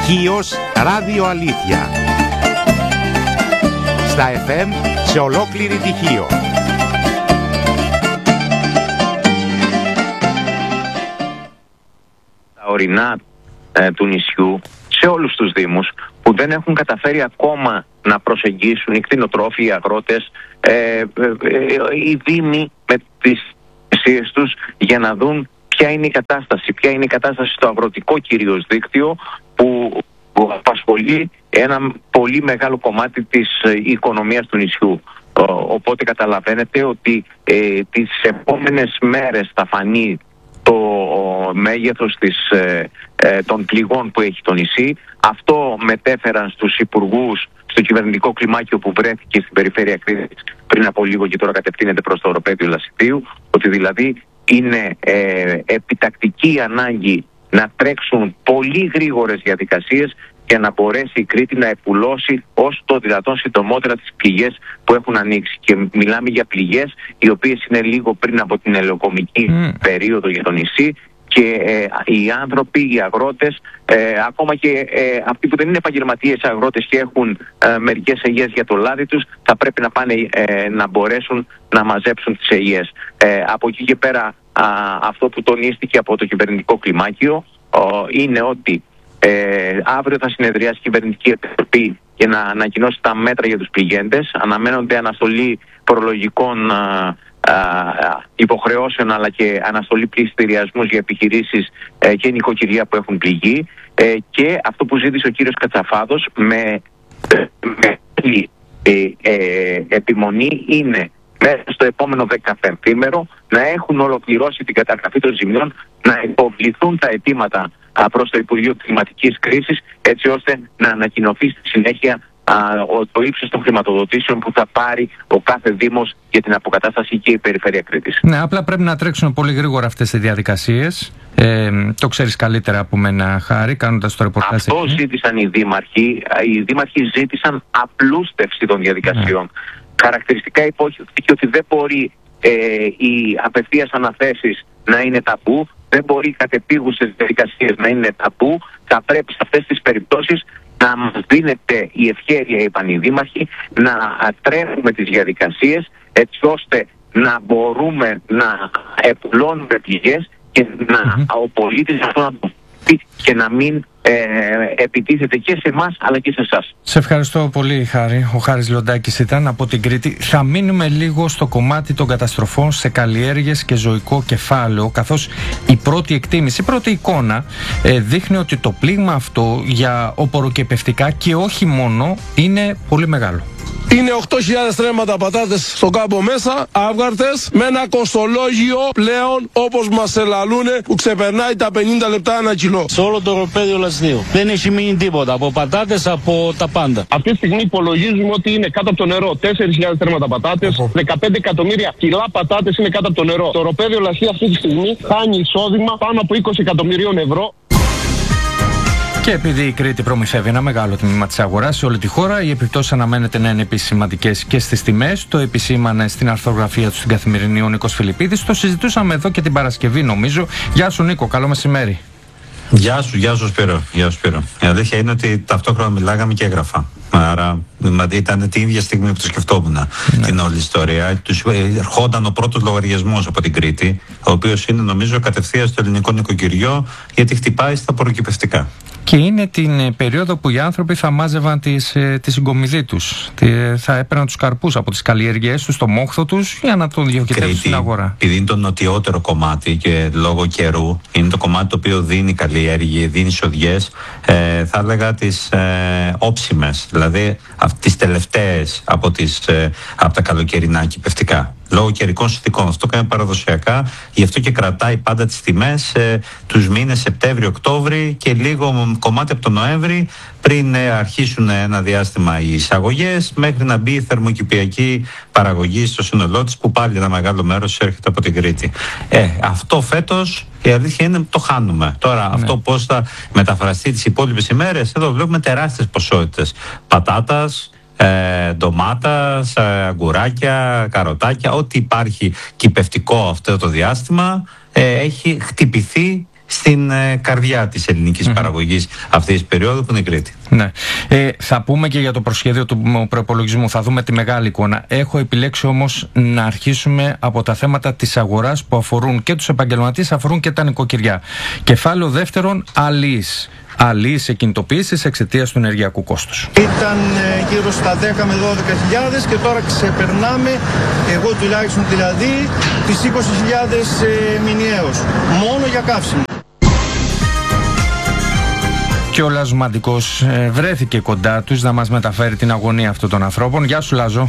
Χίος Ράδιο Αλήθεια. Στα FM σε ολόκληρη τη Χίο. Τα ορεινά του νησιού, σε όλους τους δήμους που δεν έχουν καταφέρει ακόμα να προσεγγίσουν οι κτηνοτρόφοι, οι αγρότες, οι δήμοι με τις υπηρεσίες τους για να δουν ποια είναι η κατάσταση στο αγροτικό κυρίως δίκτυο που απασχολεί ένα πολύ μεγάλο κομμάτι της οικονομίας του νησιού. Οπότε καταλαβαίνετε ότι τις επόμενες μέρες θα φανεί το μέγεθος των πληγών που έχει το νησί. Αυτό μετέφεραν στους υπουργούς στο κυβερνητικό κλιμάκιο που βρέθηκε στην περιφέρεια Κρήτης πριν από λίγο και τώρα κατευθύνεται προς το οροπέδιο Λασιτίου, ότι δηλαδή είναι επιτακτική ανάγκη να τρέξουν πολύ γρήγορες διαδικασίες για να μπορέσει η Κρήτη να επουλώσει όσο το δυνατόν συντομότερα τις πληγές που έχουν ανοίξει. Και μιλάμε για πληγές οι οποίες είναι λίγο πριν από την ελαιοκομική περίοδο για το νησί, και οι άνθρωποι, οι αγρότες, ακόμα και αυτοί που δεν είναι επαγγελματίες αγρότες και έχουν μερικές ελιές για το λάδι τους, θα πρέπει να πάνε να μπορέσουν να μαζέψουν τις ελιές. Από εκεί και πέρα, αυτό που τονίστηκε από το κυβερνητικό κλιμάκιο είναι ότι αύριο θα συνεδριάσει η Κυβερνητική Επιτροπή για να ανακοινώσει τα μέτρα για τους πληγέντες. Αναμένονται αναστολή προλογικών υποχρεώσεων, αλλά και αναστολή πληστηριασμούς για επιχειρήσεις και νοικοκυριά που έχουν πληγεί, και αυτό που ζήτησε ο κύριος Κατσαφάδος με επιμονή είναι μέσα στο επόμενο 15ήμερο να έχουν ολοκληρώσει την καταγραφή των ζημιών, να υποβληθούν τα αιτήματα προς το Υπουργείο Κλιματικής Κρίσης, έτσι ώστε να ανακοινωθεί στη συνέχεια το ύψος των χρηματοδοτήσεων που θα πάρει ο κάθε Δήμος για την αποκατάσταση και η Περιφέρεια Κρήτης. Ναι, απλά πρέπει να τρέξουν πολύ γρήγορα αυτές οι διαδικασίες. Το ξέρεις καλύτερα από μένα, Χάρη, κάνοντας το ρεπορτάζ. Αυτό ζήτησαν οι δήμαρχοι. Οι δήμαρχοι ζήτησαν απλούστευση των διαδικασιών. Χαρακτηριστικά υπόθηκε ότι δεν μπορεί οι απευθείας αναθέσεις να είναι ταμπού, δεν μπορεί οι κατεπίγουσες διαδικασίες να είναι ταμπού. Θα πρέπει σε αυτές τις περιπτώσεις να μας δίνεται η ευχέρεια, είπαν οι δήμαρχοι, να τρέχουμε τις διαδικασίες έτσι ώστε να μπορούμε να επουλώνουμε πληγές και να ο πολίτης αυτό να το πει και να μην επιτίθεται και σε εμάς αλλά και σε εσάς. Σε ευχαριστώ πολύ, Χάρη. Ο Χάρης Λοντάκης ήταν από την Κρήτη. Θα μείνουμε λίγο στο κομμάτι των καταστροφών σε καλλιέργειες και ζωικό κεφάλαιο, καθώς η πρώτη εκτίμηση, η πρώτη εικόνα δείχνει ότι το πλήγμα αυτό για οπωροκεπευτικά και όχι μόνο είναι πολύ μεγάλο. Είναι 8.000 στρέμματα πατάτες στον κάμπο μέσα, αύγαρτες, με ένα κοστολόγιο πλέον όπως μας ελαλούνε που ξεπερνάει τα 50 λεπτά ένα κιλό. Σε όλο το οροπέδιο Λασιτίου δεν έχει μείνει τίποτα, από πατάτες, από τα πάντα. Αυτή τη στιγμή υπολογίζουμε ότι είναι κάτω από το νερό 4.000 στρέμματα πατάτες, 15 εκατομμύρια κιλά πατάτες είναι κάτω από το νερό. Το οροπέδιο Λασιτίου αυτή τη στιγμή χάνει εισόδημα πάνω από 20 εκατομμυρίων ευρώ. Και επειδή η Κρήτη προμηθεύει ένα μεγάλο τμήμα της αγοράς σε όλη τη χώρα, οι επιπτώσεις αναμένεται να είναι επίσης σημαντικές και στις τιμές. Το επισήμανε στην αρθρογραφία του στην Καθημερινή ο Νίκος Φιλιππίδης. Το συζητούσαμε εδώ και την Παρασκευή, νομίζω. Γεια σου, Νίκο, καλό μεσημέρι. Γεια σου Σπύρο. Η αλήθεια είναι ότι ταυτόχρονα μιλάγαμε και έγραφα. Άρα ήταν την ίδια στιγμή που το σκεφτόμουν την όλη ιστορία. Ερχόταν ο πρώτος λογαριασμός από την Κρήτη, ο οποίος είναι νομίζω κατευθείαν στο ελληνικό νοικοκυριό, γιατί χτυπάει στα απορροκυπευτικά. Και είναι την περίοδο που οι άνθρωποι θα μάζευαν τη συγκομιδή τους. Θα έπαιρναν τους καρπούς από τις καλλιέργειές τους, το μόχθο τους, για να τον διοχετεύσουν στην αγορά. Επειδή είναι το νοτιότερο κομμάτι και λόγω καιρού, είναι το κομμάτι το οποίο δίνει καλλιέργειες, δίνει σοδιές, θα έλεγα τις όψιμες, δηλαδή τις τελευταίες από τα καλοκαιρινά κυπευτικά. Λόγω καιρικών συνθηκών. Αυτό κάνει παραδοσιακά, γι' αυτό και κρατάει πάντα τις τιμές τους μήνες Σεπτέμβριο-Οκτώβρη και λίγο κομμάτι από τον Νοέμβρη, πριν αρχίσουν ένα διάστημα οι εισαγωγές, μέχρι να μπει η θερμοκηπιακή παραγωγή στο σύνολό της, που πάλι ένα μεγάλο μέρος έρχεται από την Κρήτη. Αυτό φέτος η αλήθεια είναι το χάνουμε. Τώρα αυτό πώς θα μεταφραστεί τις υπόλοιπες ημέρες, εδώ βλέπουμε τεράστιες ποσότητες πατάτας, ντομάτας, αγκουράκια, καροτάκια, ό,τι υπάρχει κυπευτικό αυτό το διάστημα έχει χτυπηθεί στην καρδιά της ελληνικής παραγωγής αυτής της περίοδου που είναι η Κρήτη. Ναι. Θα πούμε και για το προσχέδιο του προϋπολογισμού, θα δούμε τη μεγάλη εικόνα. Έχω επιλέξει όμως να αρχίσουμε από τα θέματα της αγοράς που αφορούν και τους επαγγελματίες, αφορούν και τα νοικοκυριά. Κεφάλαιο δεύτερον, αλείς εκκινητοποιήσεις εξαιτίας του ενεργειακού κόστους. Ήταν γύρω στα 10 με 12.000 και τώρα ξεπερνάμε, εγώ τουλάχιστον δηλαδή, τις 20.000 μηνιαίως. Μόνο για καύσιμο. Και ο Λάζος Μαντικός βρέθηκε κοντά τους να μας μεταφέρει την αγωνία αυτών των ανθρώπων. Γεια σου, Λάζο.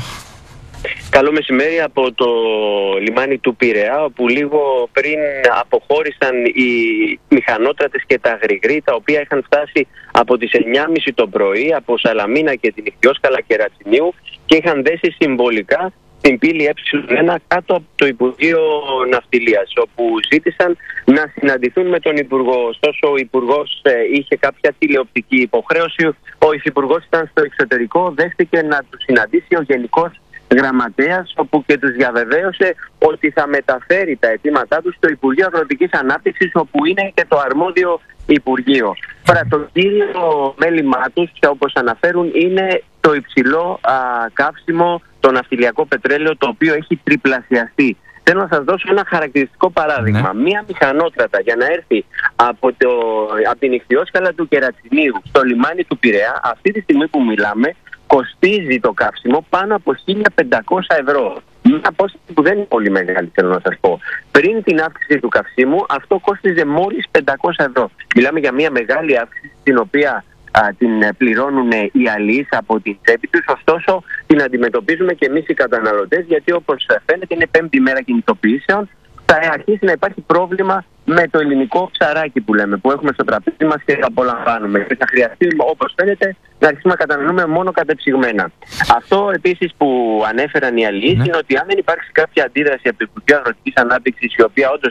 Καλό μεσημέρι από το λιμάνι του Πειραιά, όπου λίγο πριν αποχώρησαν οι μηχανότρατες και τα γρηγροί, τα οποία είχαν φτάσει από τις 9.30 το πρωί από Σαλαμίνα και την Ιχθυόσκαλα και Ρατσινίου και είχαν δέσει συμβολικά στην πύλη Ε1 κάτω από το Υπουργείο Ναυτιλίας, όπου ζήτησαν να συναντηθούν με τον Υπουργό. Ωστόσο, ο Υπουργός είχε κάποια τηλεοπτική υποχρέωση. Ο Υφυπουργός ήταν στο εξωτερικό, δέχτηκε να τους συναντήσει ο Γενικός Γραμματέας, όπου και τους διαβεβαίωσε ότι θα μεταφέρει τα αιτήματά τους στο Υπουργείο Αγροτικής Ανάπτυξης, όπου είναι και το αρμόδιο Υπουργείο. Τώρα, το κύριο μέλημά τους, όπως αναφέρουν, είναι το υψηλό καύσιμο, το ναυτιλιακό πετρέλαιο, το οποίο έχει τριπλασιαστεί. Θέλω να σας δώσω ένα χαρακτηριστικό παράδειγμα. Μία μηχανότρατα για να έρθει από την Ιχθυόσκαλα του Κερατσινίου στο λιμάνι του Πειραιά, αυτή τη στιγμή που μιλάμε, κοστίζει το καύσιμο πάνω από 1.500 ευρώ. Μια απόσταση που δεν είναι πολύ μεγάλη, θέλω να σας πω. Πριν την αύξηση του καυσίμου, αυτό κόστιζε μόλις 500 ευρώ. Μιλάμε για μια μεγάλη αύξηση, την οποία την πληρώνουν οι αλείς από την τσέπη τους, ωστόσο την αντιμετωπίζουμε και εμείς οι καταναλωτές, γιατί όπως φαίνεται είναι 5η μέρα κινητοποιήσεων. Θα αρχίσει να υπάρχει πρόβλημα με το ελληνικό ψαράκι που λέμε, που έχουμε στο τραπέζι μας και το απολαμβάνουμε. Και θα χρειαστεί, όπως φαίνεται, να αρχίσουμε να καταναλώνουμε μόνο κατεψυγμένα. Αυτό επίσης που ανέφεραν οι αλληλείς είναι ότι αν δεν υπάρξει κάποια αντίδραση από το Υπουργείο Αγροτικής Ανάπτυξης, η οποία όντως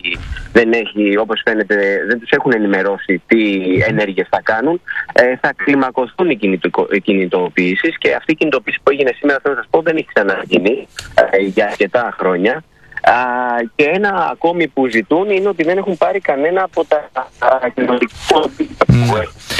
δεν έχει, όπως φαίνεται, δεν τους έχουν ενημερώσει τι ενέργειες θα κάνουν, θα κλιμακωθούν οι κινητοποιήσεις, και αυτή η κινητοποίηση που έγινε σήμερα, θέλω να σας πω, δεν έχει ξαναγίνει για αρκετά χρόνια. Και ένα ακόμη που ζητούν είναι ότι δεν έχουν πάρει κανένα από τα κοινωνικά που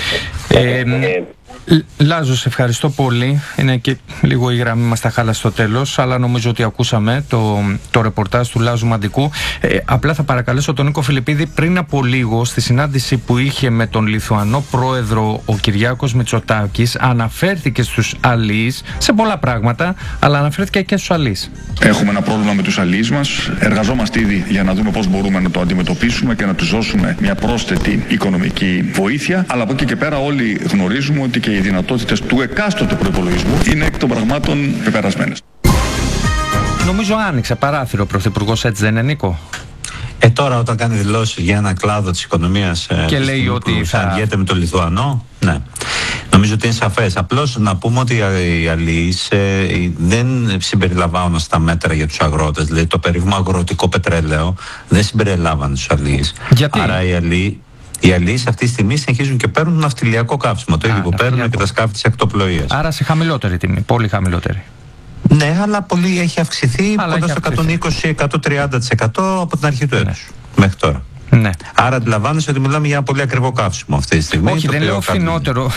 έχουν. Λάζο, σε ευχαριστώ πολύ. Είναι και λίγο η γραμμή μας τα χάλασε στο τέλος, αλλά νομίζω ότι ακούσαμε το ρεπορτάζ του Λάζου Μαντικού. Απλά θα παρακαλέσω τον Νίκο Φιλιππίδη, πριν από λίγο στη συνάντηση που είχε με τον Λιθουανό πρόεδρο ο Κυριάκος Μητσοτάκης, αναφέρθηκε στους αλείς σε πολλά πράγματα, αλλά αναφέρθηκε και στους αλείς. Έχουμε ένα πρόβλημα με τους αλείς μας. Εργαζόμαστε ήδη για να δούμε πώς μπορούμε να το αντιμετωπίσουμε και να τους δώσουμε μια πρόσθετη οικονομική βοήθεια. Αλλά από εκεί και πέρα όλοι γνωρίζουμε ότι και οι δυνατότητες του εκάστοτε προϋπολογισμού είναι εκ των πραγμάτων πεπερασμένες. Νομίζω άνοιξε παράθυρο ο Πρωθυπουργός, έτσι δεν είναι, Νίκο? Τώρα όταν κάνει δηλώσεις για ένα κλάδο της οικονομίας και λέει ότι θα αργιέται με το Λιθουανό, ναι. Νομίζω ότι είναι σαφές. Απλώς να πούμε ότι οι αλείς δεν συμπεριλαμβάνουν στα μέτρα για τους αγρότες. Δηλαδή το περίφημο αγροτικό πετρέλαιο δεν συμπεριλάμβανε τους αλείς. Γιατί? Άρα οι αλείς αυτή τη στιγμή συνεχίζουν και παίρνουν ναυτιλιακό καύσιμο. Το ίδιο που παίρνουν και τα σκάφη της ακτοπλοείας. Άρα σε χαμηλότερη τιμή, πολύ χαμηλότερη. Ναι, αλλά πολύ έχει αυξηθεί, κοντά στο 120-130% από την αρχή του έτους μέχρι τώρα. Ναι. Άρα αντιλαμβάνεσαι ότι μιλάμε για ένα πολύ ακριβό καύσιμο αυτή τη στιγμή. Όχι, δεν λέω φθηνότερο.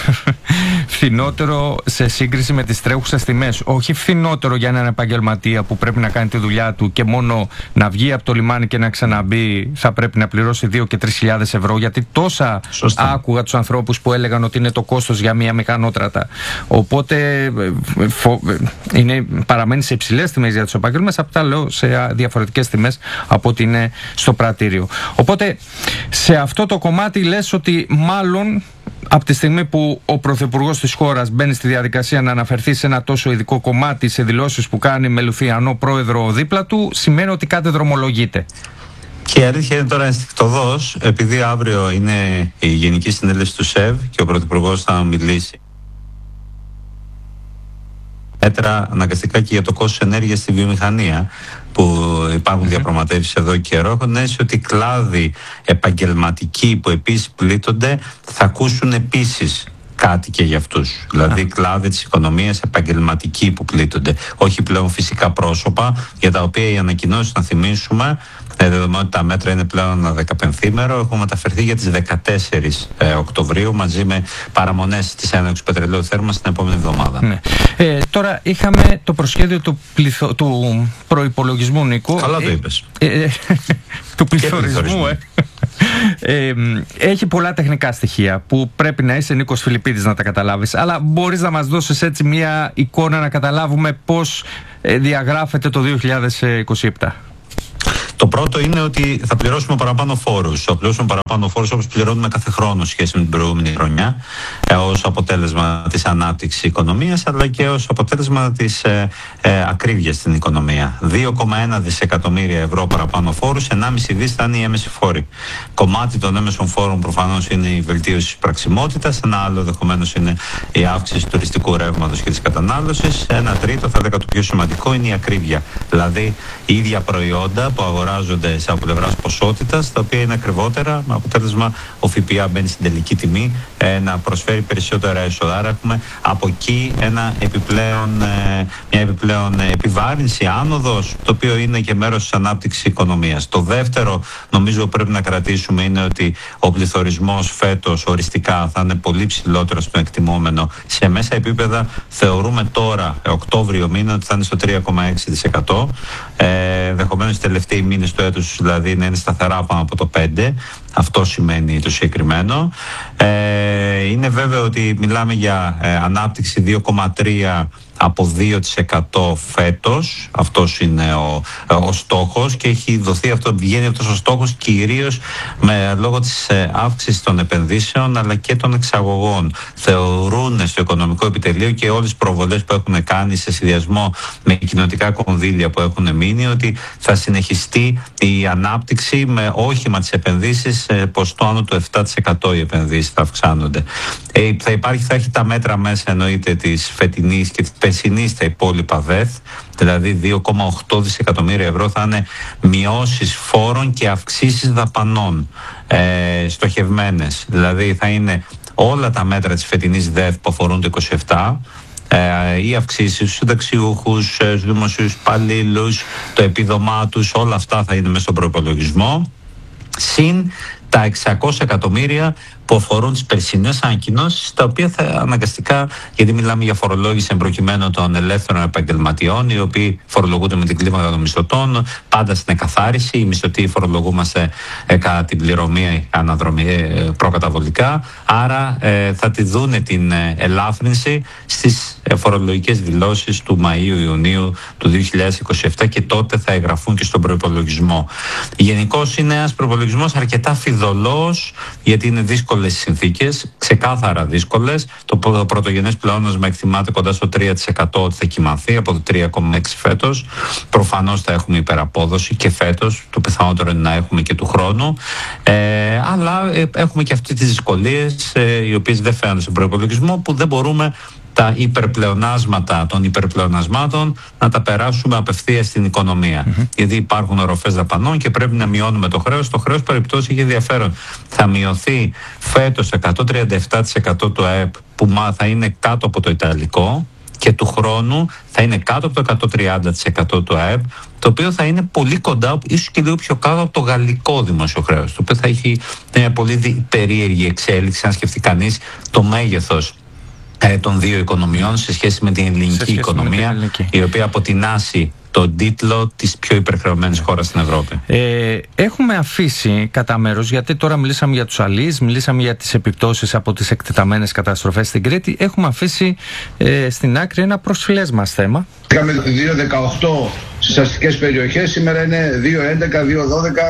Φθηνότερο σε σύγκριση με τις τρέχουσες τιμές. Όχι φθηνότερο για έναν επαγγελματία που πρέπει να κάνει τη δουλειά του και μόνο να βγει από το λιμάνι και να ξαναμπεί θα πρέπει να πληρώσει 2.000 και 3.000 ευρώ. Γιατί τόσα άκουγα τους ανθρώπους που έλεγαν ότι είναι το κόστος για μια μηχανότρατα. Οπότε παραμένει σε υψηλές τιμές για τους επαγγελματίες. Αυτά λέω σε διαφορετικές τιμές από ό,τι είναι στο πρατήριο. Οπότε σε αυτό το κομμάτι λες ότι μάλλον από τη στιγμή που ο Πρωθυπουργός της χώρας μπαίνει στη διαδικασία να αναφερθεί σε ένα τόσο ειδικό κομμάτι σε δηλώσεις που κάνει με Λιθουανό πρόεδρο δίπλα του, σημαίνει ότι κάτι δρομολογείται. Και η αλήθεια είναι τώρα ενστικτωδώς, επειδή αύριο είναι η Γενική Συνέλευση του ΣΕΒ και ο Πρωθυπουργός θα μιλήσει μέτρα αναγκαστικά και για το κόστος ενέργειας στη βιομηχανία, που υπάρχουν διαπραγματεύσεις εδώ και καιρό, έχουν αίσθηση ότι οι κλάδοι επαγγελματικοί που επίσης πλήττονται θα ακούσουν επίσης κάτι και για αυτούς. Δηλαδή κλάδοι της οικονομίας επαγγελματικοί που πλήττονται. Όχι πλέον φυσικά πρόσωπα, για τα οποία οι ανακοινώσεις, να θυμίσουμε, Δεδομένου ότι τα μέτρα είναι πλέον 15μέρο, έχουμε μεταφερθεί για τις 14 Οκτωβρίου μαζί με παραμονές της έναρξης του πετρελαίου θέρμανσης την επόμενη εβδομάδα. Ναι. Τώρα είχαμε το προσχέδιο του προϋπολογισμού, Νίκο. Καλά το είπες. Του πληθωρισμού. Έχει πολλά τεχνικά στοιχεία που πρέπει να είσαι Νίκος Φιλιππίδης να τα καταλάβεις, αλλά μπορείς να μας δώσεις έτσι μια εικόνα να καταλάβουμε πώς διαγράφεται το 2027. Το πρώτο είναι ότι θα πληρώσουμε παραπάνω φόρους. Θα πληρώσουμε παραπάνω φόρους όπως πληρώνουμε κάθε χρόνο σχέση με την προηγούμενη χρονιά, ως αποτέλεσμα της ανάπτυξης οικονομίας, αλλά και ως αποτέλεσμα της ακρίβειας στην οικονομία. 2,1 δισεκατομμύρια ευρώ παραπάνω φόρους, 1,5 δις θα είναι οι έμεση φόροι. Κομμάτι των έμεσων φόρων προφανώς είναι η βελτίωση της πραξιμότητας, ένα άλλο ενδεχομένως είναι η αύξηση του τουριστικού ρεύματος και της κατανάλωσης. Ένα τρίτο, θα λέγα το πιο σημαντικό, είναι η ακρίβεια. Δηλαδή, οι ίδια προϊόντα που αγοράζονται από πλευράς ποσότητας, τα οποία είναι ακριβότερα, με αποτέλεσμα ο ΦΠΑ μπαίνει στην τελική τιμή να προσφέρει περισσότερα έσοδα. Άρα έχουμε από εκεί μια επιπλέον επιβάρυνση, άνοδος, το οποίο είναι και μέρος της ανάπτυξης οικονομίας. Το δεύτερο, νομίζω πρέπει να κρατήσουμε, είναι ότι ο πληθωρισμός φέτος οριστικά θα είναι πολύ ψηλότερος στο εκτιμόμενο. Σε μέσα επίπεδα θεωρούμε τώρα, Οκτώβριο μήνα, ότι θα είναι στο 3,6%. Ενδεχομένως οι τελευταίοι μήνες του έτους δηλαδή να είναι σταθερά πάνω από το 5%. Αυτό σημαίνει το συγκεκριμένο. Είναι βέβαιο ότι μιλάμε για ανάπτυξη 2,3% από 2% φέτος. Αυτός είναι ο στόχος και έχει δοθεί βγαίνει αυτός ο στόχος κυρίως λόγω της αύξησης των επενδύσεων αλλά και των εξαγωγών. Θεωρούν στο οικονομικό επιτελείο και όλες τις προβολές που έχουν κάνει σε συνδυασμό με κοινοτικά κονδύλια που έχουν μείνει ότι θα συνεχιστεί η ανάπτυξη με όχημα τις επενδύσεις ποστό άνω του 7% οι επενδύσεις θα αυξάνονται. Θα έχει τα μέτρα μέσα εννοείται της φετινής και της περσινής τα υπόλοιπα ΔΕΘ, δηλαδή 2,8 δισεκατομμύρια ευρώ θα είναι μειώσεις φόρων και αυξήσεις δαπανών στοχευμένες. Δηλαδή θα είναι όλα τα μέτρα της φετινής ΔΕΘ που αφορούν το 27, οι αυξήσεις στους συνταξιούχους, στους δημοσίους υπαλλήλους, το επίδομά τους, όλα αυτά θα είναι μέσα στον προϋπολογισμό, συν τα 600 εκατομμύρια που αφορούν τις περσινές ανακοινώσεις, τα οποία θα αναγκαστικά, γιατί μιλάμε για φορολόγηση εμπροκειμένου των ελεύθερων επαγγελματιών, οι οποίοι φορολογούνται με την κλίμακα των μισθωτών, πάντα στην εκαθάριση. Οι μισθωτοί φορολογούμαστε κατά την πληρωμή προκαταβολικά. Άρα θα τη δούνε την ελάφρυνση στις φορολογικές δηλώσεις του Μαΐου-Ιουνίου του 2027 και τότε θα εγγραφούν και στον προϋπολογισμό. Γενικώς είναι ένας προϋπολογισμός αρκετά φιδωλός, γιατί είναι δύσκολες συνθήκες, ξεκάθαρα δύσκολες. Το πρωτογενές πλεόνασμα εκτιμάται κοντά στο 3% ότι θα κυμανθεί από το 3,6% φέτος. Προφανώς θα έχουμε υπεραπόδοση και φέτος, το πιθανότερο είναι να έχουμε και του χρόνου. Αλλά έχουμε και αυτές τις δυσκολίες οι οποίες δεν φαίνονται στον προϋπολογισμό, που δεν μπορούμε τα υπερπλεονάσματα των υπερπλεονασμάτων να τα περάσουμε απευθείας στην οικονομία. Γιατί υπάρχουν οροφές δαπανών και πρέπει να μειώνουμε το χρέος. Το χρέος περιπτώσει έχει ενδιαφέρον. Θα μειωθεί φέτος 137% του ΑΕΠ, που θα είναι κάτω από το ιταλικό, και του χρόνου θα είναι κάτω από το 130% του ΑΕΠ, το οποίο θα είναι πολύ κοντά, ίσως και λίγο πιο κάτω από το γαλλικό δημόσιο χρέος, το οποίο θα έχει μια πολύ περίεργη εξέλιξη, αν σκεφτεί κανείς το μέγεθος των δύο οικονομιών σε σχέση με την ελληνική οικονομία, η οποία αποτινάσει τον τίτλο της πιο υπερχρεωμένης χώρας στην Ευρώπη. Έχουμε αφήσει κατά μέρος, γιατί τώρα μιλήσαμε για τους αλείς, μιλήσαμε για τις επιπτώσεις από τις εκτεταμένες καταστροφές στην Κρήτη, έχουμε αφήσει στην άκρη ένα προσφυλές μας θέμα. Είχαμε 2,18 στις αστικές περιοχές, σήμερα είναι 2,11, 2,12,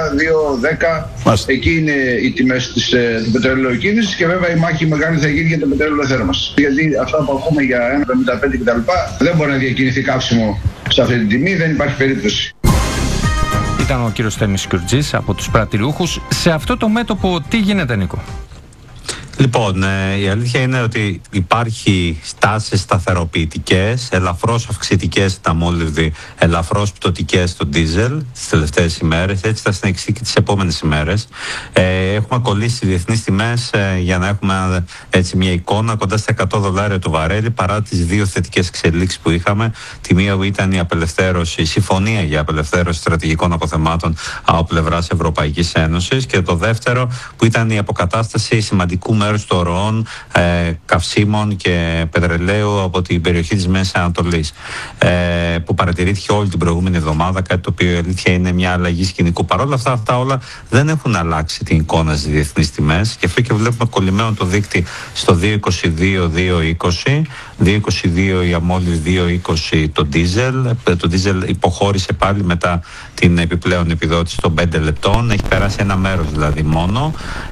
2,10. Εκεί είναι οι τιμές της πετρελαιοκίνησης και βέβαια η μάχη μεγάλη θα γίνει για το πετρέλαιο θέρμανσης. Γιατί αυτά που ακούμε για 1,75 κτλ. Δεν μπορεί να διακινηθεί καύσιμο σε αυτή την τιμή, δεν υπάρχει περίπτωση. Ήταν ο κύριος Θέμης Κιουρτζής από τους πρατηριούχους. Σε αυτό το μέτωπο τι γίνεται, Νίκο? Λοιπόν, η αλήθεια είναι ότι υπάρχει στάσεις σταθεροποιητικές, ελαφρώς αυξητικές στα μόλιβδη, ελαφρώς πτωτικές στο ντίζελ τις τελευταίες ημέρες. Έτσι θα συνεχιστεί και τις επόμενες ημέρες. Έχουμε κολλήσει διεθνείς τιμές για να έχουμε έτσι μια εικόνα κοντά στα $100 το βαρέλι, παρά τις δύο θετικές εξελίξεις που είχαμε. Τη μία ήταν η συμφωνία για απελευθέρωση στρατηγικών αποθεμάτων από πλευράς Ευρωπαϊκής Ένωσης, και το δεύτερο που ήταν η αποκατάσταση σημαντικού μέρους των ροών καυσίμων και πετρελαίου από την περιοχή της Μέσης Ανατολής, που παρατηρήθηκε όλη την προηγούμενη εβδομάδα, κάτι το οποίο η αλήθεια είναι μια αλλαγή σκηνικού. Παρόλα αυτά όλα δεν έχουν αλλάξει την εικόνα στις διεθνείς τιμές, και αυτό και βλέπουμε κολλημένο το δείκτη στο 2,22-2,20. 2,22 η αμόλυβη, 2,20 το ντίζελ. Το ντίζελ υποχώρησε πάλι μετά την επιπλέον επιδότηση των 5 λεπτών. Έχει περάσει ένα μέρος δηλαδή μόνο.